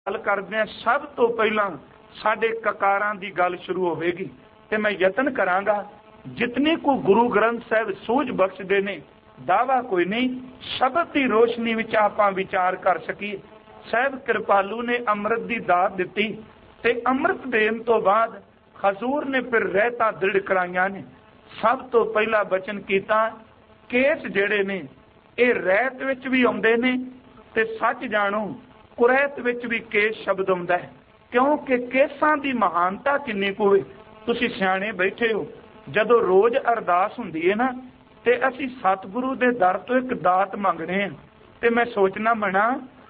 गल करदे सब तो पहला साडे ककारां दी गल शुरू होवेगी ते मैं यतन करांगा जितनी को गुरु ग्रंथ साहिब सूझ बख्शदे ने दावा कोई नहीं शब्द की रोशनी विच आपां विचार कर सकीए। साहिब कृपालू ने अमृत की दात दिती ते अमृत देण तो बाद हजूर ने फिर रहता दृढ़ कराइयां ने। सब तो पहला बचन कीता केस जेड़े ने ये रहत विच भी आउंदे ने ते सच जाणो कुरैत विच भी केस शब्द आउंदा है क्योंकि केसां दी महानता किन्नी कुवे। तुसीं सियाणे बैठे हो जदों रोज अरदास हुंदी है ना ते असीं सतगुरु दे दर तो एक दात मंगणे आ ते मैं सोचना मना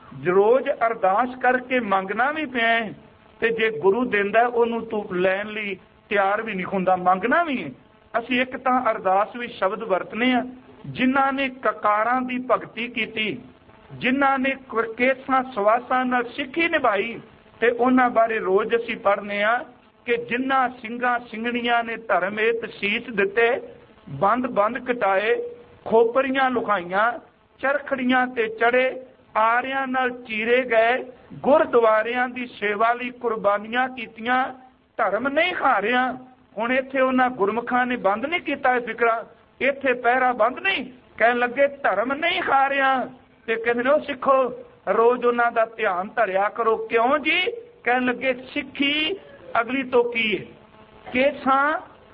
रोज अरदास करके मंगना भी पिया है ते जे गुरु देंदा ओनूं तूं लैण लई तैयार भी नहीं हुंदा मंगना भी है। असीं एक तां अरदास भी शब्द वरतने आ जिन्हां ने ककारां दी भगती कीती जिन्हां ने केसां सवासां नाल सिੱਖੀ निभाई ते उन्हां बारे रोज असीं पढ़ने आ कि जिन्हां ਸਿੰਘਾਂ ਸਿੰਘਣੀਆਂ ने धर्म हेत शीस दिते बंद बंद कटाए खोपरियां लुकाइयां चरखड़ियां ते चढ़े आरियां नाल चीरे गए गुरद्वारियां दी सेवा लई कुर्बानियां कीतियां धर्म नहीं खा रहा। हुण इत्थे उन्हां गुरमुखां ने बंद नहीं कीता फिकरा इत्थे पहरा बंद नहीं कहण लगे धर्म नहीं खा रहा ते कहंदे ने सिखो रोज उन्हां दा ध्यान धरिया करो। क्यों जी कहण लगे सिੱਖੀ अगली तो की है केसां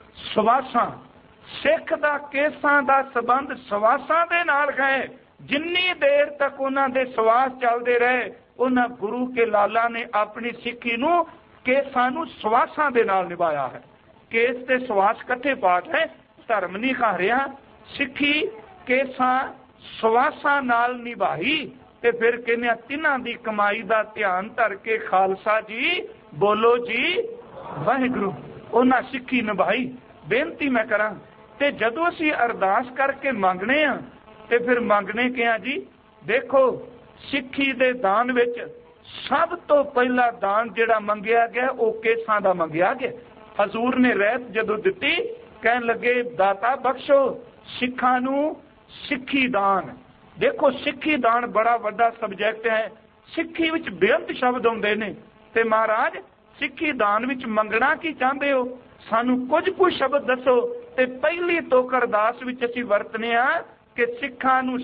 सवासां सिख दा केसां दा संबंध सवासां दे नाल है। जिन्नी देर तक उन्हां दे सवास चलदे रहे उन्हां गुरु के लाला ने अपनी सिੱਖੀ नूं केसां नूं सवासां दे नाल निभाया है। केस ते सवास कट्ठे पाठ है धर्म नहीं खा रहा सिੱਖੀ केसां सवासां नाल निभाई ते फिर कहने तिन्हां दी कमाई दा ध्यान धर के खालसा जी बोलो जी वाहिगुरू उन्हां सिੱਖੀ निभाई। बेनती मैं करा ते जदों असीं अरदास करके मंगने आ ते फिर मंगने क्या जी देखो सिੱਖੀ दे दान विच सब तो पहला दान जिहड़ा मंगिया गया वो केसां दा मंगिया गया। हजूर ने रहत जदों दिती कहण लगे दाता बख्शो सिੱਖਾਂ नूं सिੱਖੀ दान। देखो सिੱਖੀ दान बड़ा वड्डा सबजैक्ट है सिੱਖੀ विच बेअंत शब्द आउंदे ने ते महाराज सिੱਖੀ दान विच मंगना की चाहते हो सानू कुछ शब्द दसो ते पहली तोक अरदास विच असीं वरतने आ कि सिੱਖਾਂ नूं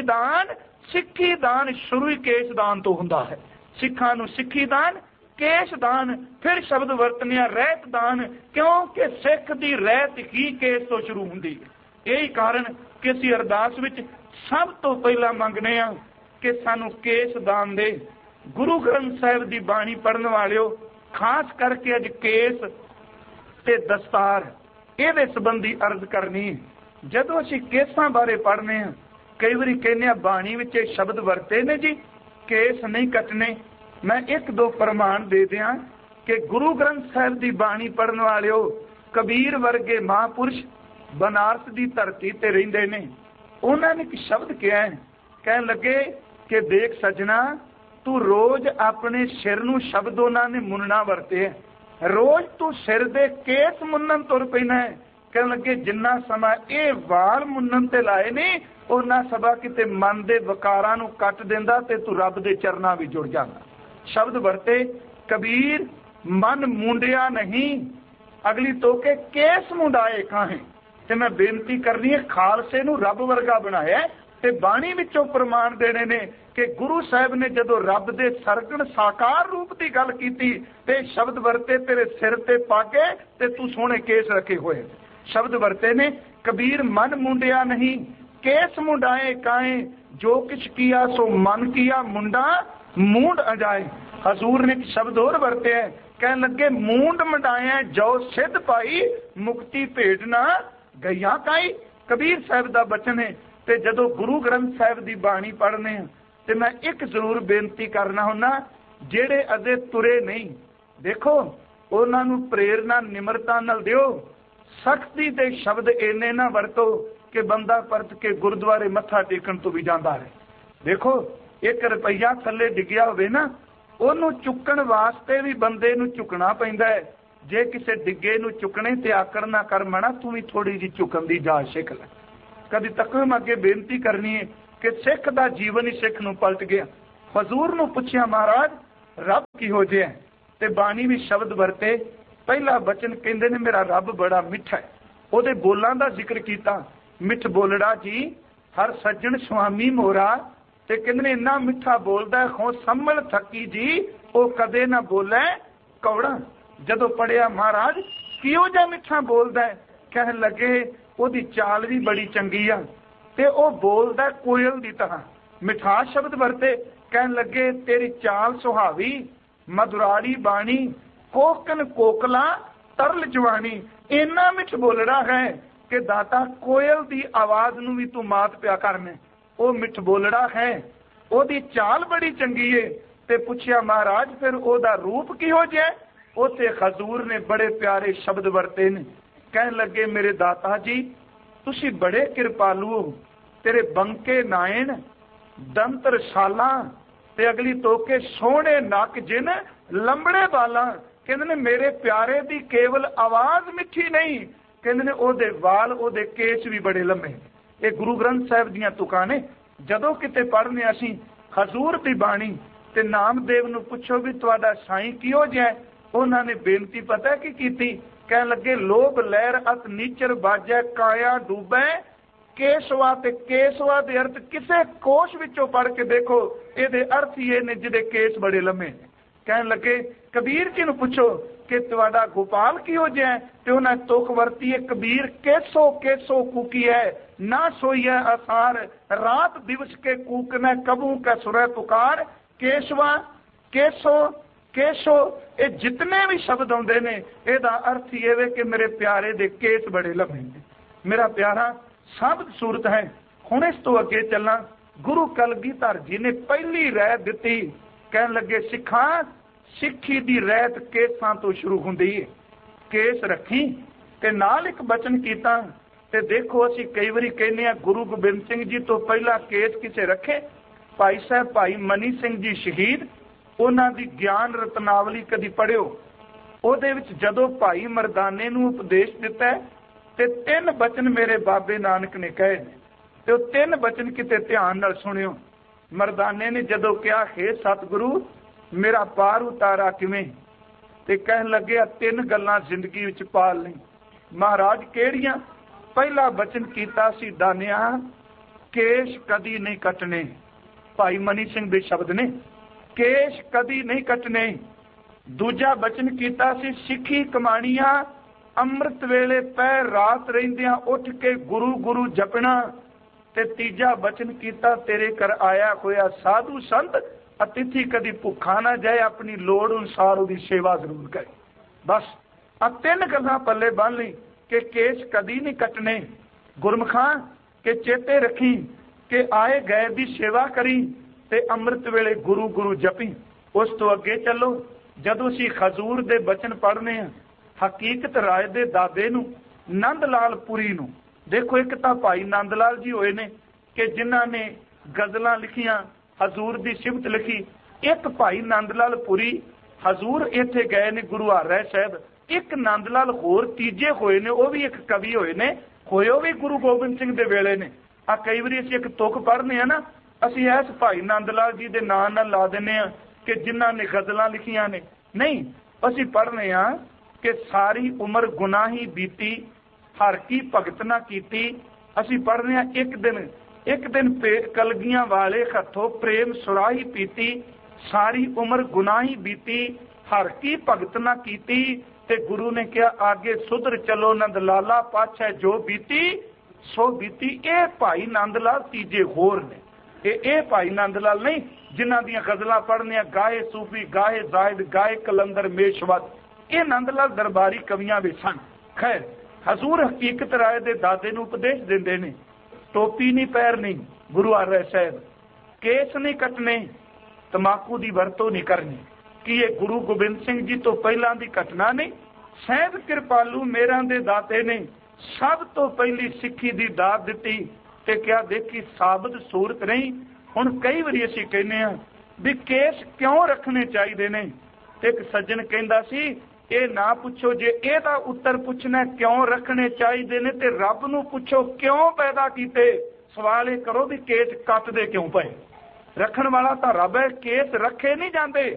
सिੱਖੀ दान शुरू ही केस दान तो हुंदा है। सिੱਖਾਂ नूं सिੱਖੀ दान केस दान फिर शब्द वरतने रहत दान क्योंकि सिख दी रहत ही केस तो शुरू हुंदी है। यही कारण कि असीं अरदास विच सब तो पहला मंगने आ कि सानू केस दान दे। गुरु ग्रंथ साहिब दी बाणी पढ़न वालिओ खास करके अज केस ते दस्तार इहदे संबंधी अर्ज करनी। जदों असीं केसां बारे पढ़ने आ कई बारी कहने बाणी विच शब्द वरते ने जी केस नहीं कटने। मैं एक दो प्रमाण दे दियां कि गुरु ग्रंथ साहिब दी बाणी पढ़न वालिओ कबीर वर्गे महापुरुष बनारस दी धरती ते रहिंदे ने। उन्होंने एक शब्द कहा है कहन लगे कि देख सजना तू रोज अपने सिर नूं शब्द उन्होंने मुनना वरते है रोज तू सिर दे केस मुन्नन तुर पैना है। कहन लगे जिन्ना समा ये वाल मुन्नन ते लाए ने उन्ना सभा किते मन दे वकारां नूं कट देंदा ते तू रब दे चरनां विच जुड़ जांदा। शब्द वरते कबीर मन मुंडिया नहीं अगली तो के केस मुंडाए काहे ते मैं बेनती करनी है खालसे नूं रब वर्गा बनाया ते बाणी विचों प्रमाण देने ने कि गुरु साहिब ने जदों रब दे सरगण साकार रूप की गल कीती ते शब्द वरते तेरे सिर ते पाके ते तू सोहणे केस रखे हुए। शब्द वरते ने कबीर मन मुंडिया नहीं केस मुंडाए काए जो किछ किया सो मन किया मुंडा मूंड अजाए। हजूर ने शब्द और वरते है कहन लगे मूंड मुंडाया जो सिद्ध पाई मुक्ति भेजना गईया काई। कबीर साहिब का बचन है ते जदों गुरु ग्रंथ साहिब की बाणी पढ़ने ते मैं एक जरूर बेनती करना हुन्ना जेड़े अजे तुरे नहीं देखो उन्हां नूं प्रेरणा निमरता नाल दिओ। सख्ती दे शब्द इन्ने ना वरतो कि बंदा परत के गुरुद्वारे मत्था टेकण तो भी जांदा है। देखो एक रुपया थल्ले डिग्या होवे ना ओनू चुकण वास्ते भी बंदे नूं झुकना पैंदा है। जे किसी डिगे नूं चुकने ते आकड़ ना कर मना तू भी थोड़ी जी झुकण दी जाच सिख ले। कदी तक मैं अगे बेनती करनी है कि सिख दा जीवन ही सिख नूं पलट गया। हजूर नूं पुछया महाराज रब किहो जिहा है। ते बाणी भी शब्द वरते, पहला बचन कहंदे ने मेरा रब बड़ा मिठा है। ਉਹਦੇ ਬੋਲਾਂ ਦਾ ਜ਼ਿਕਰ ਕੀਤਾ, ਮਿੱਠ ਬੋਲੜਾ जी हर सज्जन स्वामी मोरा। ਤੇ ਕਹਿੰਦੇ ਨੇ ਇੰਨਾ ਮਿੱਠਾ ਬੋਲਦਾ ਹੋ ਸੰਭਲ ਥੱਕੀ ਜੀ ਉਹ ਕਦੇ ਨਾ ਬੋਲੇ ਕੌੜਾ। ਜਦੋਂ ਪੜਿਆ ਮਹਾਰਾਜ ਕਿਉਂ ਜਿਹਾ ਮਿੱਠਾ ਬੋਲਦਾ ਹੈ, ਕਹਿਣ ਲੱਗੇ ਉਹਦੀ ਚਾਲ ਵੀ ਬੜੀ ਚੰਗੀ ਆ ਤੇ ਉਹ ਬੋਲਦਾ ਕੋਇਲ ਦੀ ਤਰ੍ਹਾਂ। ਮਿਠਾਸ ਸ਼ਬਦ ਵਰਤੇ, ਕਹਿਣ ਲੱਗੇ ਤੇਰੀ ਚਾਲ ਸੁਹਾਵੀ ਮਧੁਰਾੜੀ ਬਾਣੀ ਕੋਕਨ ਕੋਕਲਾ ਤਰਲ ਜਵਾਨੀ। ਇੰਨਾ ਮਿੱਠ ਬੋਲੜਾ ਹੈ ਕਿ ਦਾਤਾ ਕੋਇਲ ਦੀ ਆਵਾਜ਼ ਨੂੰ ਵੀ ਤੂੰ ਮਾਤ ਪਿਆ ਕਰਨਾ। ਉਹ ਮਿੱਠ ਬੋਲੜਾ ਹੈ, ਉਹਦੀ ਚਾਲ ਬੜੀ ਚੰਗੀ ਏ। ਤੇ ਪੁੱਛਿਆ ਮਹਾਰਾਜ ਫਿਰ ਉਹਦਾ ਰੂਪ ਕਿਹੋ ਜਿਹਾ? ਉੱਥੇ ਹਜ਼ੂਰ ਨੇ ਬੜੇ ਪਿਆਰੇ ਸ਼ਬਦ ਵਰਤੇ ਨੇ, ਕਹਿਣ ਲੱਗੇ ਮੇਰੇ ਦਾਤਾ ਜੀ ਤੁਸੀਂ ਬੜੇ ਕਿਰਪਾਲੂ ਹੋ। ਤੇਰੇ ਬੰਕੇ ਨਾਇਣ ਦੰਤਰ ਸ਼ਾਲਾ ਤੇ ਅਗਲੀ ਤੋਕੇ ਸੋਹਣੇ ਨੱਕ ਜਿਨ ਲੰਬੜੇ ਬਾਲਾਂ। ਕਹਿੰਦੇ ਨੇ ਮੇਰੇ ਪਿਆਰੇ ਦੀ ਕੇਵਲ ਆਵਾਜ਼ ਮਿੱਠੀ ਨਹੀਂ, ਕਹਿੰਦੇ ਨੇ ਉਹਦੇ ਵਾਲ ਉਹਦੇ ਕੇਸ ਵੀ ਬੜੇ ਲੰਮੇ। ਇਹ ਗੁਰੂ ਗ੍ਰੰਥ ਸਾਹਿਬ ਦੀਆਂ ਤੁਕਾਂ ਨੇ। ਜਦੋਂ ਕਿਤੇ ਪੜ੍ਹਨੇ ਅਸੀਂ ਹਜ਼ੂਰ ਦੀ ਬਾਣੀ ਤੇ ਨਾਮਦੇਵ ਨੂੰ ਪੁੱਛੋ ਵੀ ਤੁਹਾਡਾ ਸਾਈਂ ਕਿਹੋ ਜਿਹਾ? ਉਹਨਾਂ ਨੇ ਬੇਨਤੀ ਪਤਾ ਕੀ ਕੀਤੀ? ਕਹਿਣ ਲੱਗੇ ਲੋਭ ਲਹਿਰ ਅਤ ਨੀਚਰ ਬਾਜੈ ਕਾਇਆ ਡੂਬੈ ਕੇਸਵਾ। ਤੇ ਕੇਸਵਾ ਦੇ ਅਰਥ ਕਿਸੇ ਕੋਸ਼ ਵਿੱਚੋਂ ਪੜ੍ਹ ਕੇ ਦੇਖੋ, ਇਹਦੇ ਅਰਥ ਹੀ ਇਹ ਨੇ ਜਿਹਦੇ ਕੇਸ ਬੜੇ ਲੰਮੇ। ਕਹਿਣ ਲੱਗੇ ਕਬੀਰ ਜੀ ਨੂੰ ਪੁੱਛੋ ਕਿ ਤੁਹਾਡਾ ਗੋਪਾਲ ਕਿਹੋ ਜਿਹਾ? ਤੇ ਉਹਨਾਂ ਤੁਕ ਵਰਤੀ ਹੈ ਕਬੀਰ ਕੇਸੋ ਕੇਸੋ ਕੂਕੀ ਹੈ ਨਾ ਸੋਈ ਹੈ ਆਸਾਰ ਰਾਤ ਦਿਵਸ ਕੇ ਕੂਕਨਾ ਕਬੂ ਕਾ ਸੁਰੈ ਪੁਕਾਰ। ਕੇਸਵਾ ਕੇਸੋ ਕੇਸੋ ਇਹ ਜਿਤਨੇ ਵੀ ਸ਼ਬਦ ਆਉਂਦੇ ਨੇ ਇਹਦਾ ਅਰਥ ਹੀ ਇਹ ਕਿ ਮੇਰੇ ਪਿਆਰੇ ਦੇ ਕੇਸ ਬੜੇ ਲੰਮੇ ਨੇ। ਮੇਰਾ ਪਿਆਰਾ ਸਾਬਤ ਸੂਰਤ ਹੈ। ਹੁਣ ਇਸ ਤੋਂ ਅੱਗੇ ਚੱਲਾਂ। ਗੁਰੂ ਕਲਗੀਧਰ ਜੀ ਨੇ ਪਹਿਲੀ ਰਹਿਤ ਦਿੱਤੀ, ਕਹਿਣ ਲੱਗੇ ਸਿੱਖਾਂ ਸਿੱਖੀ ਦੀ ਰਹਿਤ ਕੇਸਾਂ ਤੋਂ ਸ਼ੁਰੂ ਹੁੰਦੀ ਹੈ। ਕੇਸ ਰੱਖੀ ਤੇ ਨਾਲ ਇੱਕ ਬਚਨ ਕੀਤਾ। ਤੇ ਦੇਖੋ ਅਸੀਂ ਕਈ ਵਾਰੀ ਕਹਿੰਦੇ ਆ ਗੁਰੂ ਗੋਬਿੰਦ ਸਿੰਘ ਜੀ ਤੋਂ ਪਹਿਲਾਂ ਕੇਸ ਕਿਸੇ ਰੱਖੇ? ਭਾਈ ਸਾਹਿਬ ਭਾਈ ਮਨੀ ਸਿੰਘ ਜੀ ਸ਼ਹੀਦ, ਉਹਨਾਂ ਦੀ ਗਿਆਨ ਰਤਨਾਵਲੀ ਕਦੀ ਪੜ੍ਹਿਓ। ਉਹਦੇ ਵਿੱਚ ਜਦੋਂ ਭਾਈ ਮਰਦਾਨੇ ਨੂੰ ਉਪਦੇਸ਼ ਦਿੱਤਾ ਤੇ 3 ਬਚਨ ਮੇਰੇ ਬਾਬੇ ਨਾਨਕ ਨੇ ਕਹੇ ਤੇ ਉਹ 3 ਬਚਨ ਕਿਤੇ ਧਿਆਨ ਨਾਲ ਸੁਣਿਓ। ਮਰਦਾਨੇ ਨੇ ਜਦੋਂ ਕਿਹਾ ਹੇ ਸਤਿਗੁਰੂ ਮੇਰਾ ਪਾਰ ਉਤਾਰਾ ਕਿਵੇਂ? ਤੇ ਕਹਿਣ ਲੱਗਿਆ 3 ਗੱਲਾਂ ਜ਼ਿੰਦਗੀ ਵਿੱਚ ਪਾਲ ਲਈ। ਮਹਾਰਾਜ ਕਿਹੜੀਆਂ? ਪਹਿਲਾ ਬਚਨ ਕੀਤਾ ਸੀ ਦਾਨਿਆ ਕੇਸ਼ ਕਦੀ ਨਹੀਂ ਕੱਟਣੇ। ਭਾਈ ਮਨੀ ਸਿੰਘ ਦੇ ਸ਼ਬਦ ਨੇ, ਕੇਸ਼ ਕਦੀ ਨਹੀਂ ਕੱਟਣੇ। ਦੂਜਾ ਬਚਨ ਕੀਤਾ ਸੀ ਸਿੱਖੀ ਕਮਾਣੀਆਂ ਅੰਮ੍ਰਿਤ ਵੇਲੇ ਪੈ ਰਾਤ ਰਹਿੰਦਿਆਂ ਉੱਠ ਕੇ ਗੁਰੂ ਗੁਰੂ ਜਪਣਾ। ਤੇ ਤੀਜਾ ਬਚਨ ਕੀਤਾ ਤੇਰੇ ਘਰ ਆਇਆ ਹੋਇਆ ਸਾਧੂ ਸੰਤ ਅਤਿਥੀ ਕਦੀ ਭੁੱਖਾ ਨਾ ਜਾਏ, ਆਪਣੀ ਲੋੜ ਅਨੁਸਾਰ ਉਹਦੀ ਸੇਵਾ ਜ਼ਰੂਰ ਕਰੇ। ਬਸ ਆ 3 ਗੱਲਾਂ ਪੱਲੇ ਬੰਨ ਲਈ ਕਿ ਕੇਸ ਕਦੀ ਨਹੀਂ ਕੱਟਣੇ। ਗੁਰਮੁਖਾਂ ਕਿ ਚੇਤੇ ਰੱਖੀ ਕਿ ਆਏ ਗਏ ਦੀ ਸੇਵਾ ਕਰੀ ਤੇ ਅੰਮ੍ਰਿਤ ਵੇਲੇ ਗੁਰੂ ਗੁਰੂ ਜਪੀ। ਉਸ ਤੋਂ ਅੱਗੇ ਚੱਲੋ। ਜਦੋਂ ਅਸੀਂ ਹਜ਼ੂਰ ਦੇ ਬਚਨ ਪੜ੍ਹਨੇ ਆ ਹਕੀਕਤ ਰਾਏ ਦੇ ਦਾਦੇ ਨੂੰ ਨੰਦ ਲਾਲ ਪੁਰੀ ਨੂੰ ਦੇਖੋ। ਇੱਕ ਤਾਂ ਭਾਈ ਨੰਦ ਲਾਲ ਜੀ ਹੋਏ ਨੇ ਕਿ ਜਿਨ੍ਹਾਂ ਨੇ ਗਜ਼ਲਾਂ ਲਿਖੀਆਂ, ਹਜ਼ੂਰ ਦੀ ਸਿਫਤ ਲਿਖੀ। ਇੱਕ ਭਾਈ ਨੰਦ ਲਾਲ ਪੁਰੀ ਹਜ਼ੂਰ ਇੱਥੇ ਗਏ ਨੇ ਗੁਰੂ ਹਰਿ ਸਾਹਿਬ। ਇੱਕ ਨੰਦ ਲਾਲ ਹੋਰ ਤੀਜੇ ਹੋਏ ਨੇ, ਉਹ ਵੀ ਇੱਕ ਕਵੀ ਹੋਏ ਨੇ, ਹੋਏ ਉਹ ਵੀ ਗੁਰੂ ਗੋਬਿੰਦ ਸਿੰਘ ਦੇ ਵੇਲੇ ਨੇ। ਆ ਕਈ ਵਾਰੀ ਅਸੀਂ ਇੱਕ ਤੁਕ ਪੜ੍ਹਨੇ ਆ ਨਾ, ਅਸੀਂ ਇਸ ਭਾਈ ਨੰਦ ਲਾਲ ਜੀ ਦੇ ਨਾਂ ਨਾਲ ਲਾ ਦਿੰਦੇ ਆ ਕਿ ਜਿਨ੍ਹਾਂ ਨੇ ਗਜ਼ਲਾਂ ਲਿਖੀਆਂ ਨੇ। ਨਹੀਂ, ਅਸੀਂ ਪੜ੍ਹਨੇ ਆ ਕਿ ਸਾਰੀ ਉਮਰ ਗੁਨਾਹੀ ਬੀਤੀ ਹਰ ਕੀ ਭਗਤ ਨਾ ਕੀਤੀ। ਅਸੀਂ ਪੜ੍ਹਨੇ ਆ ਇੱਕ ਦਿਨ ਕਲਗੀਆਂ ਵਾਲੇ ਹੱਥੋਂ ਪ੍ਰੇਮ ਸੁਰਾਹੀ ਪੀਤੀ। ਸਾਰੀ ਉਮਰ ਗੁਨਾਹੀ ਬੀਤੀ ਹਰ ਕੀ ਭਗਤ ਨਾ ਕੀਤੀ। ਤੇ ਗੁਰੂ ਨੇ ਕਿਹਾ ਆਗੇ ਸੁਧਰ ਚਲੋ ਨੰਦ ਲਾਲਾ ਪਾਛੈ ਜੋ ਬੀਤੀ ਸੋ ਬੀਤੀ। ਇਹ ਭਾਈ ਨੰਦ ਲਾਲ ਤੀਜੇ ਹੋਰ ਨੇ। ਇਹ ਭਾਈ ਨੰਦ ਲਾਲ ਨਹੀਂ ਜਿਨ੍ਹਾਂ ਦੀਆਂ ਗਜ਼ਲਾਂ ਪੜ੍ਹਨੀਆਂ ਗਾਏ ਸੂਫੀ ਗਾਏ ਜ਼ਾਹਿਦ ਗਾਏ ਕਲੰਦਰ ਮੇਸ਼ਵਤ। ਇਹ ਨੰਦ ਲਾਲ ਦਰਬਾਰੀ ਕਵੀਆਂ ਵਿੱਚ ਸਨ। ਖੈਰ ਹਜ਼ੂਰ ਹਕੀਕਤ ਰਾਏ ਦੇ ਦਾਦੇ ਨੂੰ ਉਪਦੇਸ਼ ਦਿੰਦੇ ਨੇ ਟੋਪੀ ਨਹੀਂ ਪਹਿਰਨੀ ਗੁਰੂ ਹਰਿ ਸਾਹਿਬ, ਕੇਸ ਨਹੀਂ ਕੱਟਣੇ, ਤਮਾਕੂ ਦੀ ਵਰਤੋਂ ਨਹੀਂ ਕਰਨੀ। ਕੀ ਇਹ ਗੁਰੂ ਗੋਬਿੰਦ ਸਿੰਘ ਜੀ ਤੋਂ ਪਹਿਲਾਂ ਦੀ ਘਟਨਾ ਨਹੀਂ? ਸਹਿਬ ਕਿਰਪਾਲੂ ਮੇਰਾਂ ਦੇ ਦਾਤੇ ਨੇ ਸਭ ਤੋਂ ਪਹਿਲੀ ਸਿੱਖੀ ਦੀ ਦਾਤ ਦਿੱਤੀ ਤੇ ਕਿਹਾ ਦੇਖੀ ਸਾਬਤ ਸੂਰਤ ਨਹੀਂ। ਹੁਣ ਕਈ ਵਾਰੀ ਅਸੀਂ ਕਹਿੰਦੇ ਆ ਵੀ ਕੇਸ ਕਿਉਂ ਰੱਖਣੇ ਚਾਹੀਦੇ ਨੇ। ਤੇ ਇੱਕ ਸੱਜਣ ਕਹਿੰਦਾ ਸੀ ਇਹ ਨਾ ਪੁੱਛੋ, ਜੇ ਇਹਦਾ ਉੱਤਰ ਪੁੱਛਣਾ ਕਿਉਂ ਰੱਖਣੇ ਚਾਹੀਦੇ ਨੇ ਤੇ ਰੱਬ ਨੂੰ ਪੁੱਛੋ ਕਿਉਂ ਪੈਦਾ ਕੀਤੇ। ਸਵਾਲ ਇਹ ਕਰੋ ਵੀ ਕੇਸ ਕੱਟਦੇ ਕਿਉਂ ਪਏ। ਰੱਖਣ ਵਾਲਾ ਤਾਂ ਰੱਬ ਹੈ, ਕੇਸ ਰੱਖੇ ਨਹੀਂ ਜਾਂਦੇ।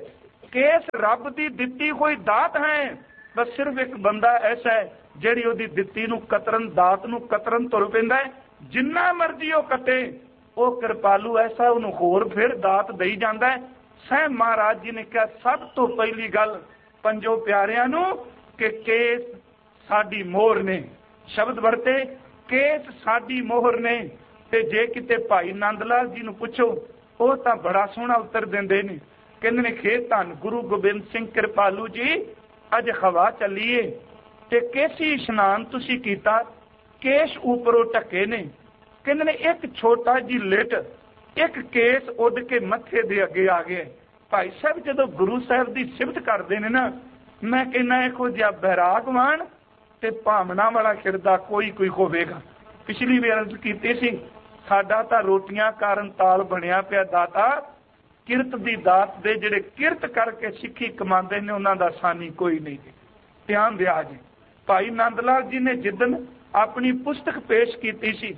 केस रब दी दिती कोई दात है, बस सिर्फ एक बंदा ऐसा है ਜਿਹੜੀ ਉਹਦੀ ਦਿੱਤੀ ਨੂੰ ਕਤਰਨ, ਦਾਤ ਨੂੰ ਕਤਰਨ ਤੁਰ ਪੈਂਦਾ ਹੈ। ਜਿੰਨਾ ਮਰਜ਼ੀ ਉਹ ਕੱਟੇ, ਉਹ ਕਿਰਪਾਲੂ ਐਸਾ ਉਹਨੂੰ ਹੋਰ ਫਿਰ ਦਾਤ ਦੇਈ ਜਾਂਦਾ ਹੈ। ਸਹਿ ਮਹਾਰਾਜ ਜੀ ਨੇ ਕਿਹਾ ਸਭ ਤੋਂ ਪਹਿਲੀ ਗੱਲ ਪੰਜੋ ਪਿਆਰਿਆਂ ਨੂੰ ਕਿ ਕੇਸ ਸਾਡੀ ਮੋਹਰ ਨੇ, ਸ਼ਬਦ ਵਰਤੇ ਕੇਸ ਸਾਡੀ ਮੋਹਰ ਨੇ। ਤੇ ਜੇ ਕਿਤੇ ਭਾਈ ਨੰਦ ਲਾਲ ਜੀ ਨੂੰ ਪੁੱਛੋ, ਉਹ ਤਾਂ ਬੜਾ ਸੋਹਣਾ ਉੱਤਰ ਦਿੰਦੇ ਨੇ, ਕਹਿੰਦੇ ਨੇ ਖੇ ਧੰਨ ਗੁਰੂ ਗੋਬਿੰਦ ਸਿੰਘ ਕਿਰਪਾਲੂ ਜੀ, ਅੱਜ ਹਵਾ ਚੱਲੀਏ ਤੇ ਕੇਸੀ ਇਸ਼ਨਾਨ ਤੁਸੀਂ ਕੀਤਾ, ਕੇਸ ਉੱਪਰੋਂ ਢੱਕੇ ਨੇ। ਕਹਿੰਦੇ ਨੇ ਇੱਕ ਛੋਟਾ ਜੀ ਲਿਟ, ਇੱਕ ਕੇਸ ਉੱਡ ਕੇ ਮੱਥੇ ਦੇ ਅੱਗੇ ਆ ਗਿਆ। ਭਾਈ ਸਾਹਿਬ ਜਦੋਂ ਗੁਰੂ ਸਾਹਿਬ ਦੀ ਸਿਫਤ ਕਰਦੇ ਨੇ ਨਾ, ਮੈਂ ਕਹਿੰਦਾ ਇਹੋ ਜਿਹਾ ਬੈਰਾਗਵਾਨ ਤੇ ਭਾਵਨਾ ਵਾਲਾ ਹਿਰਦਾ ਕੋਈ ਹੋਵੇਗਾ। ਪਿਛਲੀ ਵਾਰ ਅਰਜ਼ ਕੀਤੀ ਸੀ, ਸਾਡਾ ਤਾਂ ਰੋਟੀਆਂ ਕਾਰਨ ਤਾਲ ਬਣਿਆ ਪਿਆ ਦਾਤਾ, ਕਿਰਤ ਦੀ ਦਾਤ ਦੇ ਜਿਹੜੇ ਕਿਰਤ ਕਰਕੇ ਸਿੱਖੀ ਕਮਾਉਂਦੇ ਨੇ ਉਹਨਾਂ ਦਾ ਸਾਨੀ ਕੋਈ ਨਹੀਂ। ਧਿਆਨ ਦਿਆ ਜੀ। ਭਾਈ ਨੰਦ ਲਾਲ ਜੀ ਨੇ ਜਿੱਦਣ ਆਪਣੀ ਪੁਸਤਕ ਪੇਸ਼ ਕੀਤੀ ਸੀ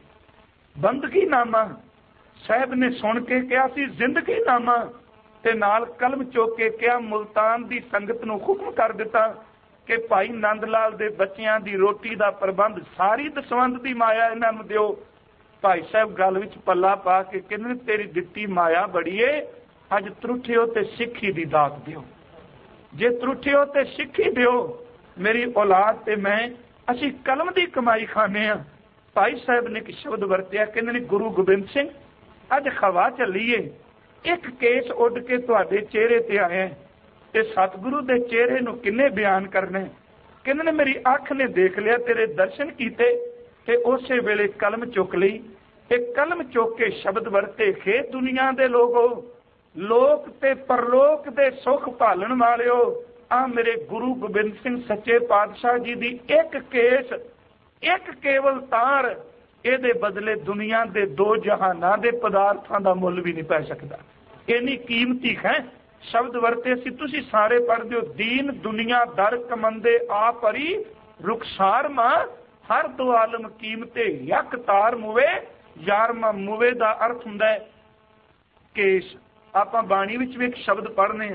ਬੰਦਗੀ ਨਾਮਾ, ਸਾਹਿਬ ਨੇ ਸੁਣ ਕੇ ਕਿਹਾ ਸੀ ਜ਼ਿੰਦਗੀ ਨਾਮਾ, ਤੇ ਨਾਲ ਕਲਮ ਚੁੱਕ ਕੇ ਕਿਹਾ ਮੁਲਤਾਨ ਦੀ ਸੰਗਤ ਨੂੰ ਹੁਕਮ ਕਰ ਦਿੱਤਾ ਕਿ ਭਾਈ ਨੰਦ ਲਾਲ ਦੇ ਬੱਚਿਆਂ ਦੀ ਰੋਟੀ ਦਾ ਪ੍ਰਬੰਧ ਸਾਰੀ ਦਸਵੰਧ ਦੀ ਮਾਇਆ ਇਹਨਾਂ ਨੂੰ ਦਿਓ। ਭਾਈ ਸਾਹਿਬ ਗੱਲ ਵਿੱਚ ਪੱਲਾ ਪਾ ਕੇ ਕਹਿੰਦੇ ਤੇਰੀ ਦਿੱਤੀ ਮਾਇਆ ਬੜੀ ਏ, ਅੱਜ ਤਰੁੱਠਿਓ ਤੇ ਸਿੱਖੀ ਦੀ ਦਾਤ ਦਿਓ। ਜੇ ਤਰੁੱਠਿਓ ਤੇ ਸਿੱਖੀ ਦਿਓ, ਮੇਰੀ ਔਲਾਦ ਤੇ ਮੈਂ ਅਸੀਂ ਕਲਮ ਦੀ ਕਮਾਈ ਖਾਂਦੇ ਹਾਂ। ਭਾਈ ਸਾਹਿਬ ਨੇ ਇੱਕ ਸ਼ਬਦ ਵਰਤਿਆ, ਕਹਿੰਦੇ ਨੇ ਗੁਰੂ ਗੋਬਿੰਦ ਸਿੰਘ ਅੱਜ ਹਵਾ ਚੱਲੀਏ, ਇੱਕ ਕੇਸ ਉੱਡ ਕੇ ਤੁਹਾਡੇ ਚਿਹਰੇ ਤੇ ਆਇਆ ਤੇ ਸਤਿਗੁਰੂ ਦੇ ਚਿਹਰੇ ਨੂੰ ਕਿੰਨੇ ਬਿਆਨ ਕਰਨੇ। ਕਹਿੰਦੇ ਨੇ ਮੇਰੀ ਅੱਖ ਨੇ ਦੇਖ ਲਿਆ, ਤੇਰੇ ਦਰਸ਼ਨ ਕੀਤੇ ਤੇ ਉਸੇ ਵੇਲੇ ਕਲਮ ਚੁੱਕ ਲਈ। ਤੇ ਕਲਮ ਚੁੱਕ ਕੇ ਸ਼ਬਦ ਵਰਤੇ, ਖੇ ਦੁਨੀਆ ਦੇ ਲੋਗੋ, ਲੋਕ ਤੇ ਪਰਲੋਕ ਦੇ ਸੁਖ ਭਾਲਣ ਵਾਲਿਓ, ਆ ਮੇਰੇ ਗੁਰੂ ਗੋਬਿੰਦ ਸਿੰਘ ਸੱਚੇ ਪਾਤਸ਼ਾਹ ਜੀ ਦੀ ਇੱਕ ਕੇਸ, ਇੱਕ ਕੇਵਲ ਤਾਰ, ਇਹਦੇ ਬਦਲੇ ਦੁਨੀਆ ਦੇ ਦੋ ਜਹਾਨਾਂ ਦੇ ਪਦਾਰਥਾਂ ਦਾ ਮੁੱਲ ਵੀ ਨਹੀਂ ਪੈ ਸਕਦਾ। ਇੰਨੀ ਕੀਮਤੀ ਹੈ। ਸ਼ਬਦ ਵਰਤੇ ਸੀ, ਤੁਸੀਂ ਸਾਰੇ ਪੜ੍ਹਦੇ ਹੋ, ਦੀਨ ਦੁਨੀਆ ਦਰ ਕਮੰਦੇ ਆ ਭਰੀ ਰੁਖਸਾਰ ਮਾਂ, ਹਰ ਦੋ ਆਲਮ ਕੀਮਤੇ ਯਕ ਤਾਰ ਮੁਵੇ, ਯਾਰਮਾ ਮੁਵੇ ਦਾ ਅਰਥ ਹੁੰਦਾ ਹੈ ਕੇਸ। ਆਪਾਂ ਬਾਣੀ ਵਿੱਚ ਵੀ ਇੱਕ ਸ਼ਬਦ ਪੜ੍ਹਨੇ ਆ